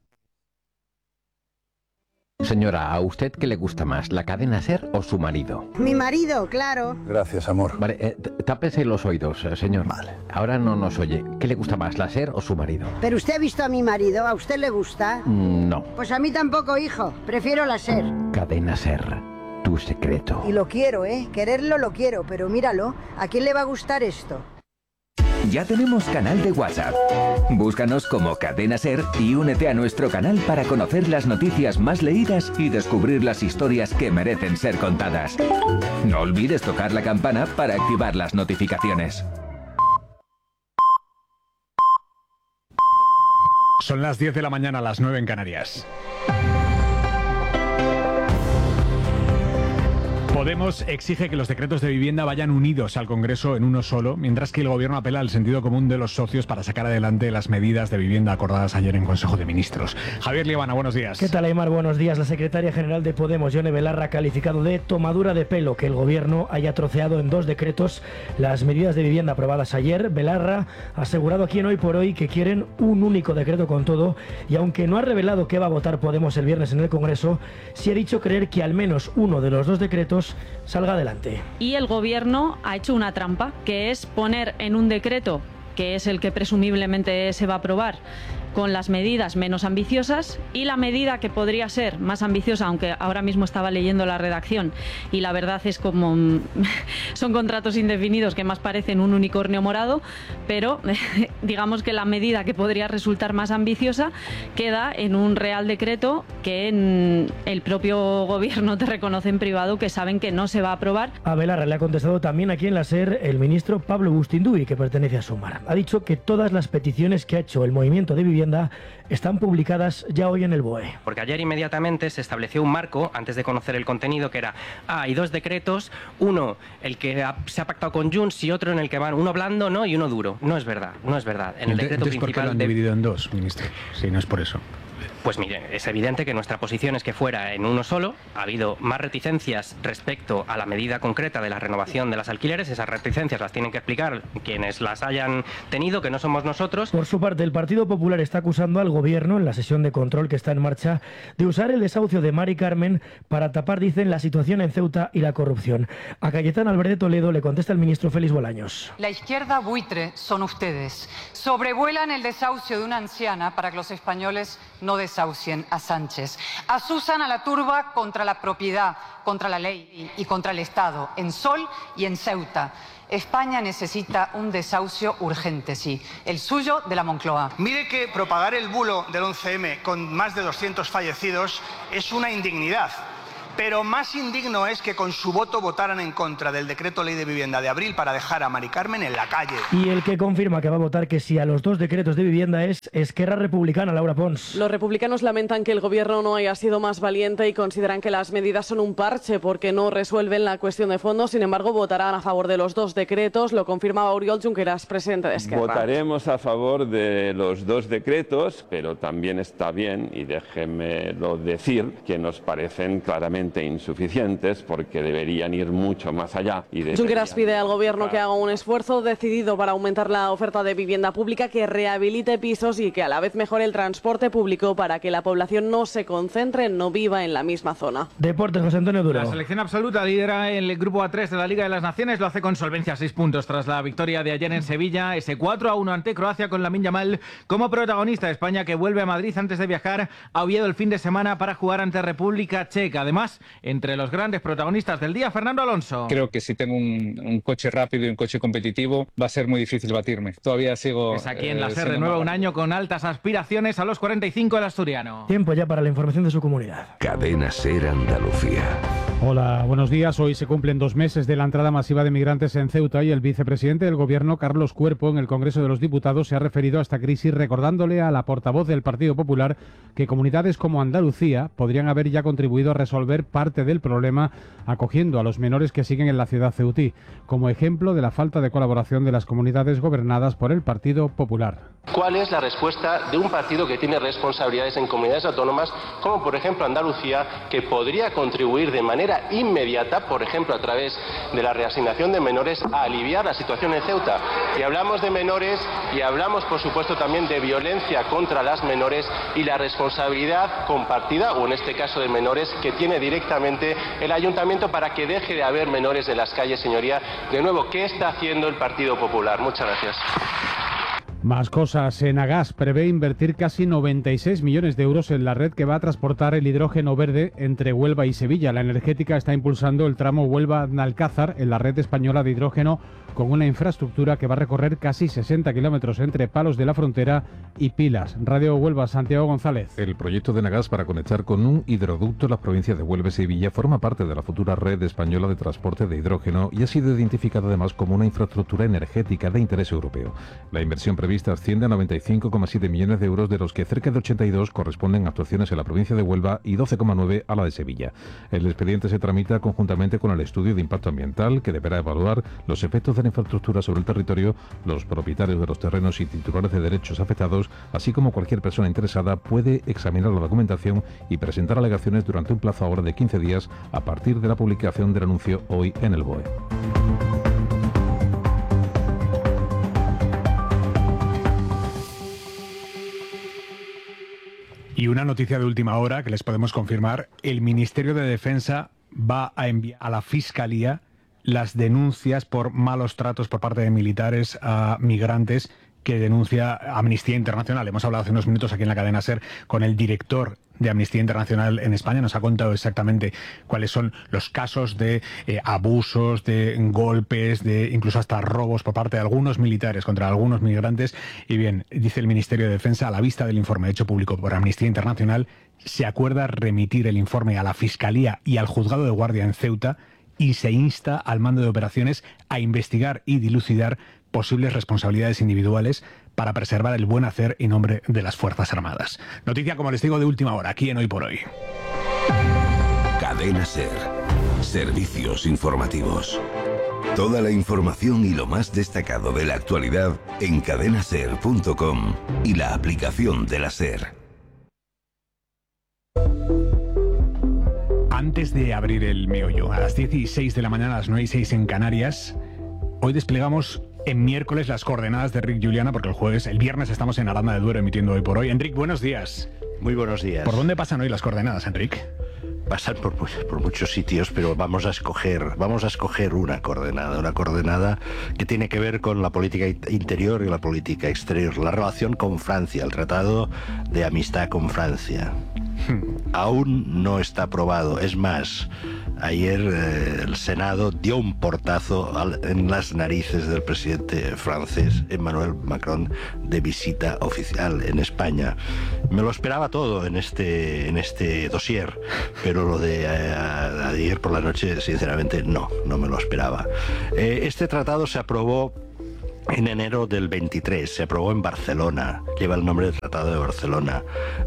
Señora, ¿a usted qué le gusta más, la cadena SER o su marido? Mi marido, claro. Gracias, amor. Vale, tápese los oídos, señor. Vale. Ahora no nos oye. ¿Qué le gusta más, la SER o su marido? ¿Pero usted ha visto a mi marido? ¿A usted le gusta? No. Pues a mí tampoco, hijo. Prefiero la SER. Cadena SER, tu secreto. Y lo quiero, Quererlo lo quiero, pero míralo. ¿A quién le va a gustar esto? Ya tenemos canal de WhatsApp. Búscanos como Cadena SER y únete a nuestro canal para conocer las noticias más leídas y descubrir las historias que merecen ser contadas. No olvides tocar la campana para activar las notificaciones. Son las 10 de la mañana, las 9 en Canarias. Podemos exige que los decretos de vivienda vayan unidos al Congreso en uno solo, mientras que el Gobierno apela al sentido común de los socios para sacar adelante las medidas de vivienda acordadas ayer en Consejo de Ministros. Javier Liebana, buenos días. ¿Qué tal, Aymar? Buenos días. La secretaria general de Podemos, Yone Belarra, ha calificado de tomadura de pelo que el Gobierno haya troceado en 2 decretos las medidas de vivienda aprobadas ayer. Belarra ha asegurado aquí en Hoy por Hoy que quieren un único decreto con todo, y aunque no ha revelado qué va a votar Podemos el viernes en el Congreso, sí ha dicho creer que al menos uno de los 2 decretos salga adelante. Y el Gobierno ha hecho una trampa, que es poner en un decreto, que es el que presumiblemente se va a aprobar, con las medidas menos ambiciosas, y la medida que podría ser más ambiciosa, aunque ahora mismo estaba leyendo la redacción y la verdad es como son contratos indefinidos que más parecen un unicornio morado, pero digamos que la medida que podría resultar más ambiciosa queda en un real decreto que el propio Gobierno te reconoce en privado que saben que no se va a aprobar. A Belarra le ha contestado también aquí en la SER el ministro Pablo Bustinduy, que pertenece a Sumar. Ha dicho que todas las peticiones que ha hecho el movimiento de vivienda Vivienda están publicadas ya hoy en el BOE. Porque ayer inmediatamente se estableció un marco, antes de conocer el contenido, que era, hay dos decretos, uno el que se ha pactado con Junts y otro en el que van uno blando, ¿no?, y uno duro. No es verdad, no es verdad. En el decreto principal, ¿por qué lo han dividido en dos, ministro? Si no es por eso. Pues mire, es evidente que nuestra posición es que fuera en uno solo. Ha habido más reticencias respecto a la medida concreta de la renovación de las alquileres. Esas reticencias las tienen que explicar quienes las hayan tenido, que no somos nosotros. Por su parte, el Partido Popular está acusando al Gobierno, en la sesión de control que está en marcha, de usar el desahucio de Mari Carmen para tapar, dicen, la situación en Ceuta y la corrupción. A Cayetana Álvarez de Toledo le contesta el ministro Félix Bolaños. La izquierda buitre son ustedes. Sobrevuelan el desahucio de una anciana para que los españoles no desahucien a Sánchez. Asusan a la turba contra la propiedad, contra la ley y contra el Estado, en Sol y en Ceuta. España necesita un desahucio urgente, sí, el suyo de la Moncloa. Mire que propagar el bulo del 11M con más de 200 fallecidos es una indignidad. Pero más indigno es que con su voto votaran en contra del decreto ley de vivienda de abril para dejar a Mari Carmen en la calle. Y el que confirma que va a votar que sí a los dos decretos de vivienda es Esquerra Republicana, Laura Pons. Los republicanos lamentan que el gobierno no haya sido más valiente y consideran que las medidas son un parche porque no resuelven la cuestión de fondo. Sin embargo, votarán a favor de los dos decretos. Lo confirmaba Oriol Junqueras, presidente de Esquerra. Votaremos a favor de los dos decretos, pero también está bien, y déjenmelo decir, que nos parecen claramente insuficientes porque deberían ir mucho más allá. Junqueras pide al gobierno que haga un esfuerzo decidido para aumentar la oferta de vivienda pública, que rehabilite pisos y que a la vez mejore el transporte público para que la población no se concentre, no viva en la misma zona. Deportes, José Antonio Duro. La selección absoluta lidera el grupo A3 de la Liga de las Naciones, lo hace con solvencia, 6 puntos tras la victoria de ayer en Sevilla, ese 4-1 ante Croacia con Lamine Yamal como protagonista. España, que vuelve a Madrid antes de viajar a Oviedo el fin de semana para jugar ante República Checa. Además, entre los grandes protagonistas del día, Fernando Alonso. Creo que si tengo un coche rápido y un coche competitivo va a ser muy difícil batirme. Todavía sigo... Es aquí en la SER, renueva un año con altas aspiraciones a los 45 del asturiano. Tiempo ya para la información de su comunidad. Cadena SER Andalucía. Hola, buenos días. Hoy se cumplen 2 meses de la entrada masiva de migrantes en Ceuta y el vicepresidente del Gobierno, Carlos Cuerpo, en el Congreso de los Diputados se ha referido a esta crisis recordándole a la portavoz del Partido Popular que comunidades como Andalucía podrían haber ya contribuido a resolver parte del problema acogiendo a los menores que siguen en la ciudad ceutí, como ejemplo de la falta de colaboración de las comunidades gobernadas por el Partido Popular. ¿Cuál es la respuesta de un partido que tiene responsabilidades en comunidades autónomas, como por ejemplo Andalucía, que podría contribuir de manera inmediata, por ejemplo a través de la reasignación de menores, a aliviar la situación en Ceuta? Y hablamos de menores y hablamos por supuesto también de violencia contra las menores y la responsabilidad compartida, o en este caso de menores, que tiene directamente el ayuntamiento para que deje de haber menores en las calles, señoría. De nuevo, ¿qué está haciendo el Partido Popular? Muchas gracias. Más cosas. Enagas prevé invertir casi 96 millones de euros en la red que va a transportar el hidrógeno verde entre Huelva y Sevilla. La energética está impulsando el tramo Huelva-Nalcázar en la red española de hidrógeno con una infraestructura que va a recorrer casi 60 kilómetros entre Palos de la Frontera y Pilas. Radio Huelva, Santiago González. El proyecto de Enagas para conectar con un hidroducto las provincias de Huelva y Sevilla forma parte de la futura red española de transporte de hidrógeno y ha sido identificada además como una infraestructura energética de interés europeo. La inversión prevista asciende a 95,7 millones de euros, de los que cerca de 82 corresponden a actuaciones en la provincia de Huelva y 12,9 a la de Sevilla. El expediente se tramita conjuntamente con el estudio de impacto ambiental, que deberá evaluar los efectos de la infraestructura sobre el territorio, los propietarios de los terrenos y titulares de derechos afectados, así como cualquier persona interesada puede examinar la documentación y presentar alegaciones durante un plazo ahora de 15 días a partir de la publicación del anuncio hoy en el BOE. Y una noticia de última hora que les podemos confirmar: el Ministerio de Defensa va a enviar a la Fiscalía las denuncias por malos tratos por parte de militares a migrantes que denuncia Amnistía Internacional. Hemos hablado hace unos minutos aquí en la cadena SER con el director de Amnistía Internacional en España. Nos ha contado exactamente cuáles son los casos de abusos, de golpes, de incluso hasta robos por parte de algunos militares contra algunos migrantes. Y bien, dice el Ministerio de Defensa, a la vista del informe hecho público por Amnistía Internacional, se acuerda remitir el informe a la Fiscalía y al Juzgado de Guardia en Ceuta, y se insta al mando de operaciones a investigar y dilucidar posibles responsabilidades individuales para preservar el buen hacer y nombre de las Fuerzas Armadas. Noticia, como les digo, de última hora, aquí en Hoy por Hoy. Cadena SER. Servicios informativos. Toda la información y lo más destacado de la actualidad en cadenaser.com y la aplicación de la SER. Antes de abrir el meollo, a las 10:06 de la mañana, a las 9:06 en Canarias, hoy desplegamos en miércoles las coordenadas de Enric Juliana, porque el viernes estamos en Aranda de Duero emitiendo Hoy por Hoy. Enric, buenos días. Muy buenos días. ¿Por dónde pasan hoy las coordenadas, Enric? Pasan por muchos sitios, pero vamos a escoger una coordenada que tiene que ver con la política interior y la política exterior, la relación con Francia, el tratado de amistad con Francia. Aún no está aprobado. Es más, ayer el Senado dio un portazo en las narices del presidente francés Emmanuel Macron de visita oficial en España. Me lo esperaba todo en este dossier, pero lo de ayer por la noche, sinceramente, no me lo esperaba. Este tratado se aprobó en enero del 23, se aprobó en Barcelona, lleva el nombre de Tratado de Barcelona.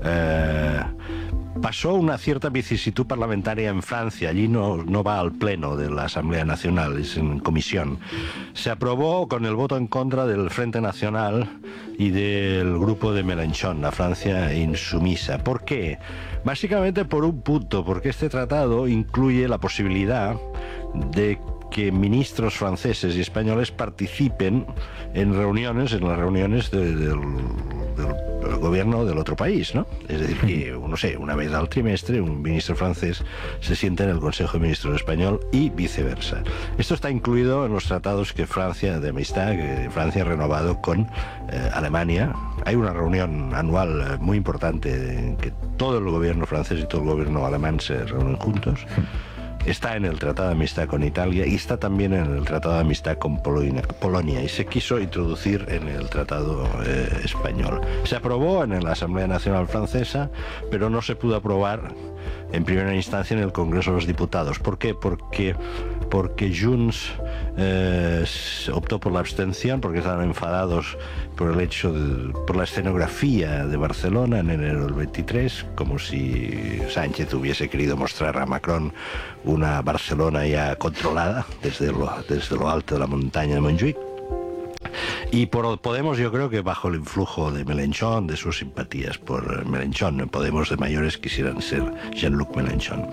Pasó una cierta vicisitud parlamentaria en Francia, allí no va al pleno de la Asamblea Nacional, es en comisión. Se aprobó con el voto en contra del Frente Nacional y del grupo de Mélenchon, la Francia insumisa. ¿Por qué? Básicamente por un punto, porque este tratado incluye la posibilidad de que ministros franceses y españoles participen en las reuniones del gobierno del otro país, ¿no? Es decir, que, no sé, una vez al trimestre un ministro francés se sienta en el Consejo de Ministros español y viceversa. Esto está incluido en los tratados de amistad que Francia ha renovado con Alemania. Hay una reunión anual muy importante en que todo el gobierno francés y todo el gobierno alemán se reúnen juntos. Está en el Tratado de Amistad con Italia y está también en el Tratado de Amistad con Polonia y se quiso introducir en el Tratado español. Se aprobó en la Asamblea Nacional Francesa, pero no se pudo aprobar en primera instancia en el Congreso de los Diputados. ¿Por qué? Porque Junts optó por la abstención, porque estaban enfadados por la escenografía de Barcelona en enero del 23, como si Sánchez hubiese querido mostrar a Macron una Barcelona ya controlada desde lo alto de la montaña de Montjuïc. Y por Podemos, yo creo que bajo el influjo de Mélenchon, de sus simpatías por Mélenchon, Podemos de mayores quisieran ser Jean-Luc Mélenchon.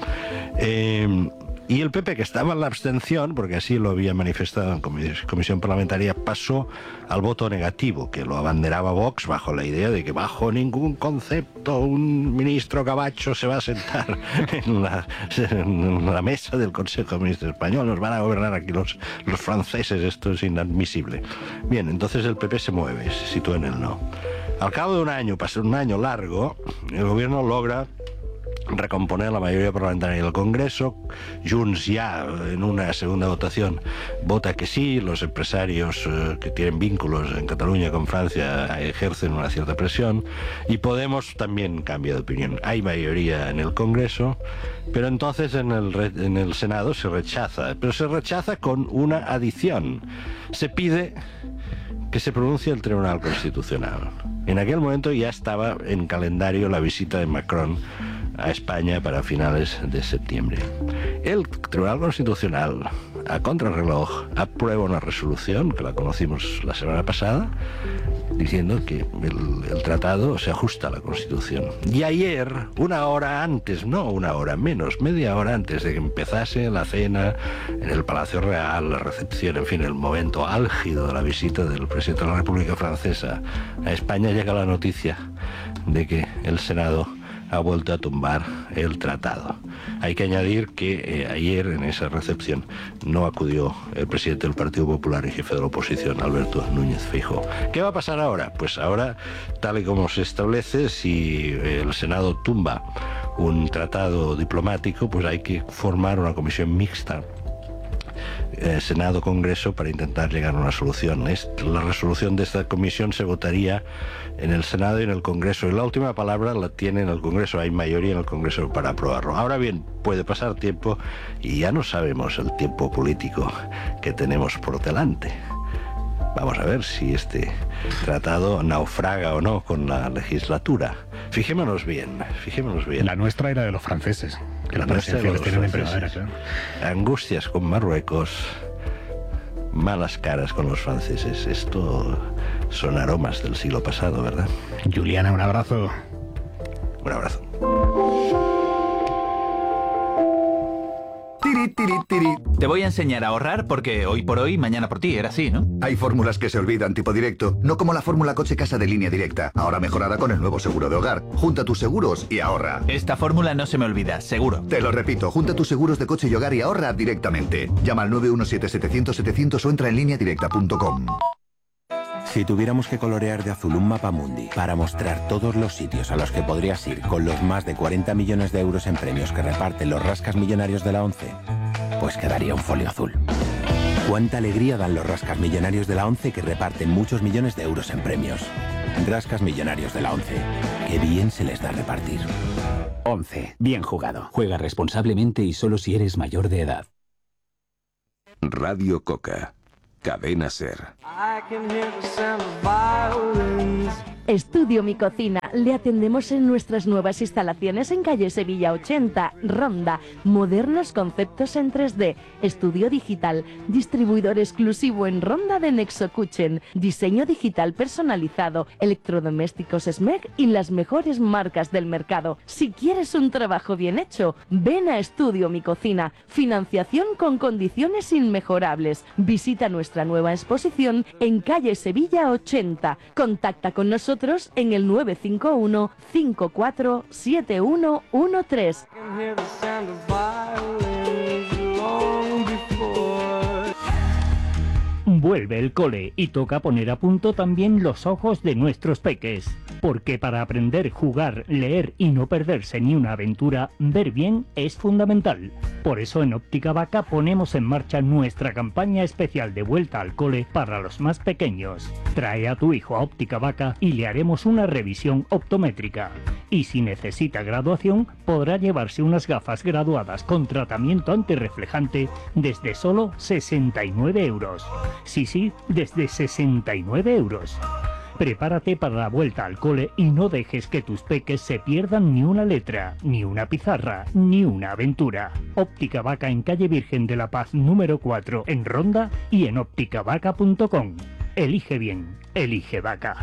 Y el PP, que estaba en la abstención, porque así lo había manifestado en comisión parlamentaria, pasó al voto negativo, que lo abanderaba Vox bajo la idea de que bajo ningún concepto un ministro gabacho se va a sentar en la mesa del Consejo de Ministros español. Nos van a gobernar aquí los franceses, esto es inadmisible. Bien, entonces el PP se mueve, se sitúa en el no. Al cabo de un año, pasó un año largo, el gobierno logra recomponer la mayoría parlamentaria del Congreso. Junts ya en una segunda votación vota que sí. Los empresarios que tienen vínculos en Cataluña con Francia ejercen una cierta presión, y Podemos también cambia de opinión. Hay mayoría en el Congreso, pero entonces en el Senado se rechaza, pero se rechaza con una adición. Se pide que se pronuncie el Tribunal Constitucional. En aquel momento ya estaba en calendario la visita de Macron a España para finales de septiembre. El Tribunal Constitucional, a contrarreloj, aprueba una resolución, que la conocimos la semana pasada, diciendo que el tratado se ajusta a la Constitución. Y ayer, una hora antes, no una hora menos, media hora antes de que empezase la cena en el Palacio Real, la recepción, en fin, el momento álgido de la visita del presidente de la República Francesa a España, llega la noticia de que el Senado ha vuelto a tumbar el tratado. Hay que añadir que ayer en esa recepción no acudió el presidente del Partido Popular y jefe de la oposición, Alberto Núñez Feijóo. ¿Qué va a pasar ahora? Pues ahora, tal y como se establece, si el Senado tumba un tratado diplomático, pues hay que formar una comisión mixta Senado-Congreso para intentar llegar a una solución. La resolución de esta comisión se votaría en el Senado y en el Congreso, y la última palabra la tiene en el Congreso. Hay mayoría en el Congreso para aprobarlo. Ahora bien, puede pasar tiempo y ya no sabemos el tiempo político que tenemos por delante. Vamos a ver si este tratado naufraga o no con la legislatura. Fijémonos bien, fijémonos bien. La nuestra era de los franceses, que la nuestra presidencia les tienen en primavera, claro. Angustias con Marruecos, malas caras con los franceses. Esto son aromas del siglo pasado, ¿verdad? Juliana, un abrazo. Un abrazo. Te voy a enseñar a ahorrar porque hoy por hoy, mañana por ti, era así, ¿no? Hay fórmulas que se olvidan, tipo directo, no como la fórmula coche-casa de Línea Directa, ahora mejorada con el nuevo seguro de hogar. Junta tus seguros y ahorra. Esta fórmula no se me olvida, seguro. Te lo repito, junta tus seguros de coche y hogar y ahorra directamente. Llama al 917-700-700 o entra en lineadirecta.com. Si tuviéramos que colorear de azul un mapa mundi para mostrar todos los sitios a los que podrías ir con los más de 40 millones de euros en premios que reparten los rascas millonarios de la ONCE, pues quedaría un folio azul. Cuánta alegría dan los rascas millonarios de la ONCE que reparten muchos millones de euros en premios. Rascas millonarios de la ONCE. Qué bien se les da repartir. ONCE. Bien jugado. Juega responsablemente y solo si eres mayor de edad. Radio Coca. Cadena SER. Estudio Mi Cocina. Le atendemos en nuestras nuevas instalaciones en calle Sevilla 80, Ronda. Modernos conceptos en 3D. Estudio digital. Distribuidor exclusivo en Ronda de Nexo Kitchen. Diseño digital personalizado. Electrodomésticos SMEG y las mejores marcas del mercado. Si quieres un trabajo bien hecho, ven a Estudio Mi Cocina. Financiación con condiciones inmejorables. Visita nuestra nueva exposición en calle Sevilla 80. Contacta con nosotros en el 951 54 7113. Vuelve el cole y toca poner a punto también los ojos de nuestros peques. Porque para aprender, jugar, leer y no perderse ni una aventura, ver bien es fundamental. Por eso en Óptica Vaca ponemos en marcha nuestra campaña especial de vuelta al cole para los más pequeños. Trae a tu hijo a Óptica Vaca y le haremos una revisión optométrica. Y si necesita graduación, podrá llevarse unas gafas graduadas con tratamiento antirreflejante desde solo 69 euros. Sí, desde 69 euros. Prepárate para la vuelta al cole y no dejes que tus peques se pierdan ni una letra, ni una pizarra, ni una aventura. Óptica Vaca en calle Virgen de la Paz número 4 en Ronda y en ópticavaca.com. Elige bien, elige Vaca.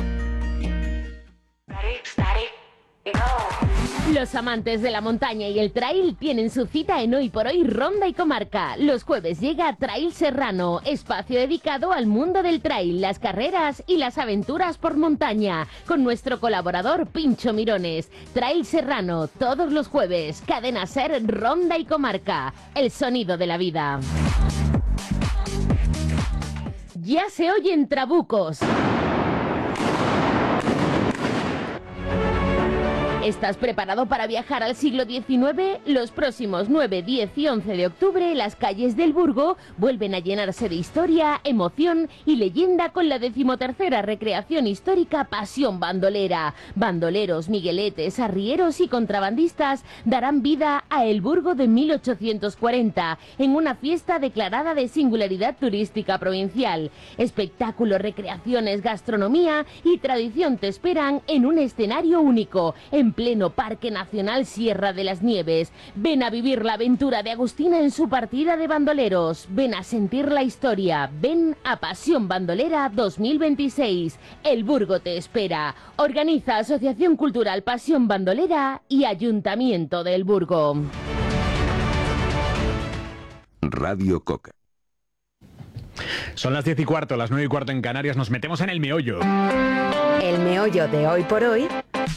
Los amantes de la montaña y el trail tienen su cita en Hoy por Hoy Ronda y Comarca. Los jueves llega Trail Serrano, espacio dedicado al mundo del trail, las carreras y las aventuras por montaña, con nuestro colaborador Pincho Mirones. Trail Serrano, todos los jueves. Cadena SER Ronda y Comarca, el sonido de la vida. Ya se oyen trabucos. ¿Estás preparado para viajar al siglo XIX? Los próximos 9, 10 y 11 de octubre, las calles del Burgo vuelven a llenarse de historia, emoción y leyenda con la 13ª recreación histórica Pasión Bandolera. Bandoleros, migueletes, arrieros y contrabandistas darán vida a El Burgo de 1840 en una fiesta declarada de singularidad turística provincial. Espectáculos, recreaciones, gastronomía y tradición te esperan en un escenario único, en pleno Parque Nacional Sierra de las Nieves. Ven a vivir la aventura de Agustina en su partida de bandoleros. Ven a sentir la historia. Ven a Pasión Bandolera 2026. El Burgo te espera. Organiza Asociación Cultural Pasión Bandolera y Ayuntamiento del Burgo. Radio Coca. Son las 10:15, las 9:15 en Canarias. Nos metemos en el meollo. El meollo de Hoy por Hoy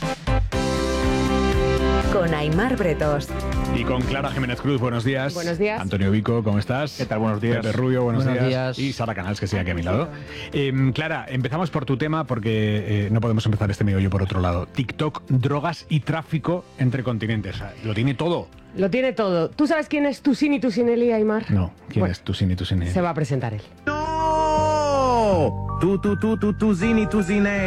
con Aimar Bretos. Y con Clara Jiménez Cruz, buenos días. Buenos días. Antonio Vico, ¿cómo estás? ¿Qué tal? Buenos días. Pepe Rubio, buenos días. días. Y Sara Canals, que sigue aquí a mi lado. Clara, empezamos por tu tema porque no podemos empezar este meollo por otro lado. TikTok, drogas y tráfico entre continentes. Lo tiene todo. Lo tiene todo. ¿Tú sabes quién es Tusini Tusinelli, Aimar? No, ¿quién es Tusini Tusinelli? Se va a presentar él. ¡No! Tusini Tusinelli.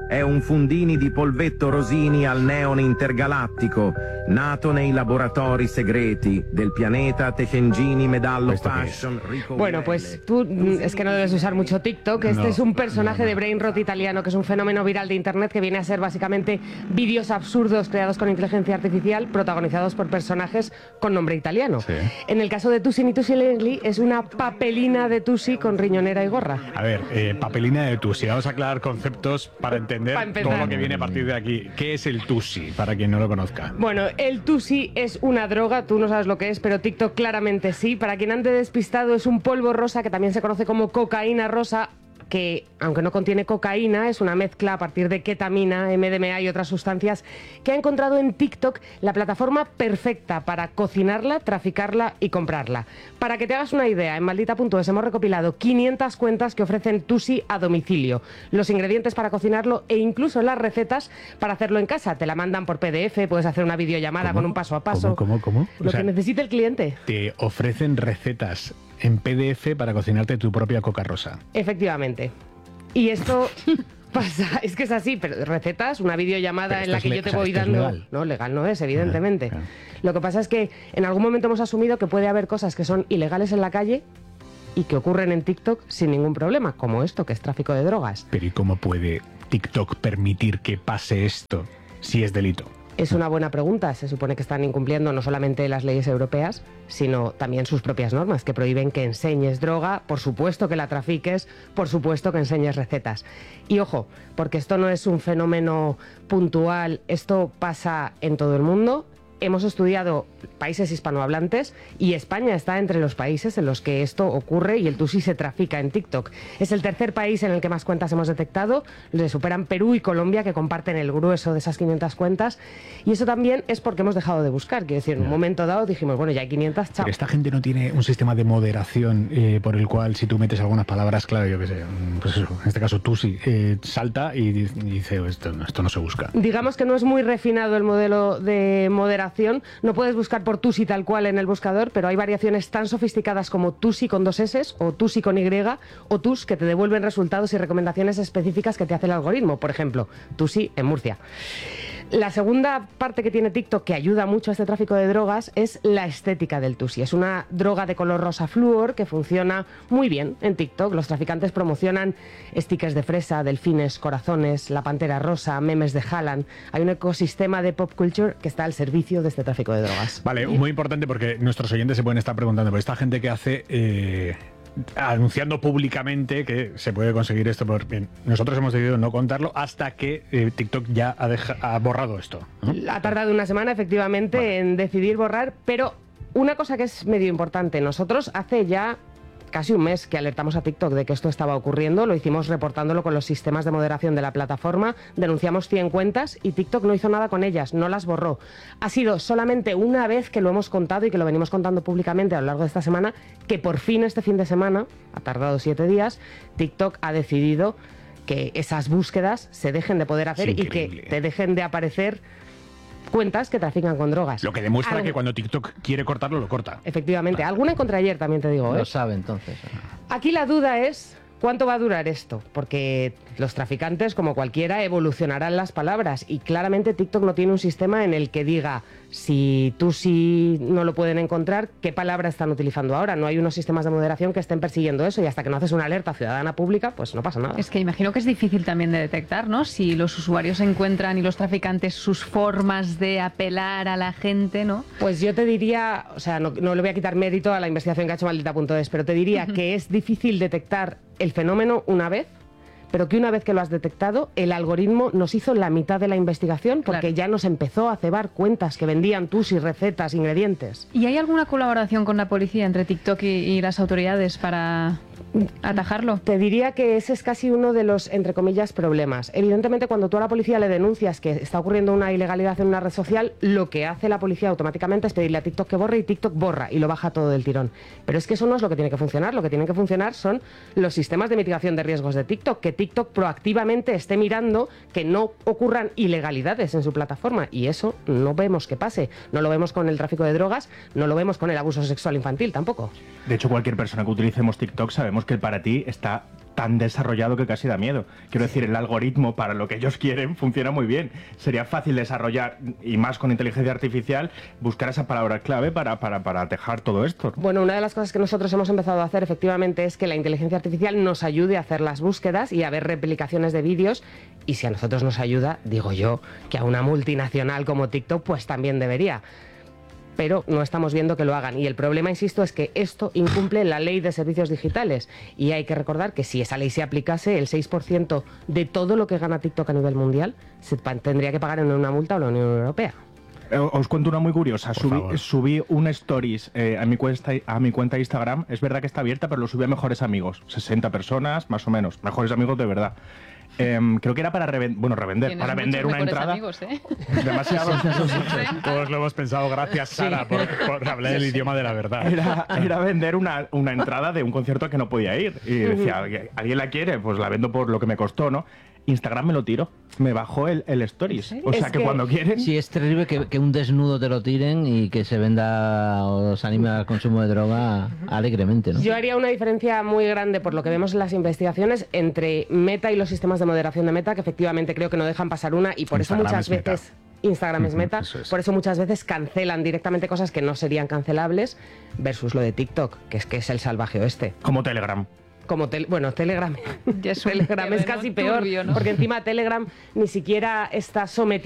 è un Fundini di polvetto Rosini al neone intergalattico, nato nei laboratori segreti del pianeta Tecengini Medallo Fashion. Bueno, pues tú es que no debes usar mucho TikTok. Este es un personaje de brain rot italiano que es un fenómeno viral de internet que viene a ser básicamente vídeos absurdos creados con inteligencia artificial protagonizados por personajes con nombre italiano. Sí. En el caso de Tusi ni Tusi Leslie es una papelina de Tusi con riñonera y gorra. A ver, papelina de Tusi. Vamos a aclarar conceptos para entender todo lo que viene a partir de aquí. ¿Qué es el Tusi, para quien no lo conozca? Bueno, el Tusi es una droga, tú no sabes lo que es, pero TikTok claramente sí. Para quien ande despistado, es un polvo rosa que también se conoce como cocaína rosa, que, aunque no contiene cocaína, es una mezcla a partir de ketamina, MDMA y otras sustancias, que ha encontrado en TikTok la plataforma perfecta para cocinarla, traficarla y comprarla. Para que te hagas una idea, en maldita.es hemos recopilado 500 cuentas que ofrecen Tusi a domicilio, los ingredientes para cocinarlo e incluso las recetas para hacerlo en casa. Te la mandan por PDF, puedes hacer una videollamada con un paso a paso. ¿Cómo? Lo que necesite el cliente. Te ofrecen recetas en PDF para cocinarte tu propia coca rosa. Efectivamente. Y esto pasa, es que es así, pero recetas, una videollamada en la que yo te voy dando... Legal. No, legal no es, evidentemente. Claro. Lo que pasa es que en algún momento hemos asumido que puede haber cosas que son ilegales en la calle y que ocurren en TikTok sin ningún problema, como esto, que es tráfico de drogas. Pero ¿y cómo puede TikTok permitir que pase esto si es delito? Es una buena pregunta. Se supone que están incumpliendo no solamente las leyes europeas, sino también sus propias normas, que prohíben que enseñes droga, por supuesto que la trafiques, por supuesto que enseñes recetas. Y ojo, porque esto no es un fenómeno puntual, esto pasa en todo el mundo. Hemos estudiado países hispanohablantes y España está entre los países en los que esto ocurre y el Tusi se trafica en TikTok. Es el tercer país en el que más cuentas hemos detectado. Le superan Perú y Colombia, que comparten el grueso de esas 500 cuentas. Y eso también es porque hemos dejado de buscar. Quiero decir, en un momento dado dijimos, bueno, ya hay 500, chao. Pero esta gente no tiene un sistema de moderación por el cual si tú metes algunas palabras clave, yo qué sé, pues eso, en este caso Tusi, salta y dice, esto no se busca. Digamos que no es muy refinado el modelo de moderación. No puedes buscar por Tusi tal cual en el buscador, pero hay variaciones tan sofisticadas como Tusi con 2 S o Tusi con Y o Tus, que te devuelven resultados y recomendaciones específicas que te hace el algoritmo. Por ejemplo, Tusi en Murcia. La segunda parte que tiene TikTok que ayuda mucho a este tráfico de drogas es la estética del Tusi. Es una droga de color rosa flúor que funciona muy bien en TikTok. Los traficantes promocionan stickers de fresa, delfines, corazones, la pantera rosa, memes de Haaland. Hay un ecosistema de pop culture que está al servicio de este tráfico de drogas. Vale, muy importante porque nuestros oyentes se pueden estar preguntando por esta gente que hace... anunciando públicamente que se puede conseguir esto. Bien, nosotros hemos decidido no contarlo hasta que TikTok ya ha borrado esto, ¿no? Ha tardado una semana, efectivamente, en decidir borrar, pero una cosa que es medio importante. Nosotros hace ya casi un mes que alertamos a TikTok de que esto estaba ocurriendo, lo hicimos reportándolo con los sistemas de moderación de la plataforma, denunciamos 100 cuentas y TikTok no hizo nada con ellas, no las borró. Ha sido solamente una vez que lo hemos contado y que lo venimos contando públicamente a lo largo de esta semana, que por fin este fin de semana, ha tardado 7 días, TikTok ha decidido que esas búsquedas se dejen de poder hacer y que te dejen de aparecer cuentas que trafican con drogas. Lo que demuestra que cuando TikTok quiere cortarlo, lo corta. Efectivamente. Alguna encontré ayer, también te digo. Lo sabe, entonces. Aquí la duda es ¿cuánto va a durar esto? Porque los traficantes, como cualquiera, evolucionarán las palabras y claramente TikTok no tiene un sistema en el que diga si Tusi no lo pueden encontrar, ¿qué palabra están utilizando ahora? No hay unos sistemas de moderación que estén persiguiendo eso y hasta que no haces una alerta ciudadana pública, pues no pasa nada. Es que imagino que es difícil también de detectar, ¿no? Si los usuarios encuentran y los traficantes sus formas de apelar a la gente, ¿no? Pues yo te diría, o sea, no le voy a quitar mérito a la investigación que ha hecho maldita.es, pero te diría que es difícil detectar el fenómeno una vez, pero que una vez que lo has detectado, el algoritmo nos hizo la mitad de la investigación porque ya nos empezó a cebar cuentas que vendían Tusi, recetas, ingredientes. ¿Y hay alguna colaboración con la policía entre TikTok y las autoridades para atajarlo? Te diría que ese es casi uno de los, entre comillas, problemas. Evidentemente, cuando tú a la policía le denuncias que está ocurriendo una ilegalidad en una red social, lo que hace la policía automáticamente es pedirle a TikTok que borre y TikTok borra y lo baja todo del tirón. Pero es que eso no es lo que tiene que funcionar. Lo que tienen que funcionar son los sistemas de mitigación de riesgos de TikTok, que TikTok proactivamente esté mirando que no ocurran ilegalidades en su plataforma. Y eso no vemos que pase. No lo vemos con el tráfico de drogas, no lo vemos con el abuso sexual infantil tampoco. De hecho, cualquier persona que utilicemos TikTok sabemos que el para ti está tan desarrollado que casi da miedo. Quiero decir, el algoritmo para lo que ellos quieren funciona muy bien. Sería fácil desarrollar, y más con inteligencia artificial, buscar esa palabra clave para tejar todo esto. Bueno, una de las cosas que nosotros hemos empezado a hacer efectivamente es que la inteligencia artificial nos ayude a hacer las búsquedas y a ver replicaciones de vídeos, y si a nosotros nos ayuda, digo yo, que a una multinacional como TikTok pues también debería. Pero no estamos viendo que lo hagan. Y el problema, insisto, es que esto incumple la ley de servicios digitales. Y hay que recordar que si esa ley se aplicase, el 6% de todo lo que gana TikTok a nivel mundial se tendría que pagar en una multa a la Unión Europea. Os cuento una muy curiosa. Subí un stories a mi cuenta de Instagram. Es verdad que está abierta, pero lo subí a mejores amigos. 60 personas, más o menos. Mejores amigos de verdad. Creo que era para revender. Para vender una entrada. Amigos, ¿eh? Demasiado. Todos lo hemos pensado. Gracias, Sara, por hablar el idioma de la verdad. Era vender una entrada de un concierto al que no podía ir. Y decía, ¿alguien la quiere? Pues la vendo por lo que me costó, ¿no? Instagram me lo tiró, me bajó el stories. O sea que cuando quieren... Sí, es terrible que un desnudo te lo tiren y que se venda o se anime al consumo de droga alegremente, ¿no? Yo haría una diferencia muy grande, por lo que vemos en las investigaciones, entre Meta y los sistemas de moderación de Meta, que efectivamente creo que no dejan pasar una, y por eso muchas veces... Instagram es Meta, por eso muchas veces cancelan directamente cosas que no serían cancelables, versus lo de TikTok, que es el salvaje oeste. Como Telegram. Telegram. Telegram es casi peor, porque encima Telegram ni siquiera está sometido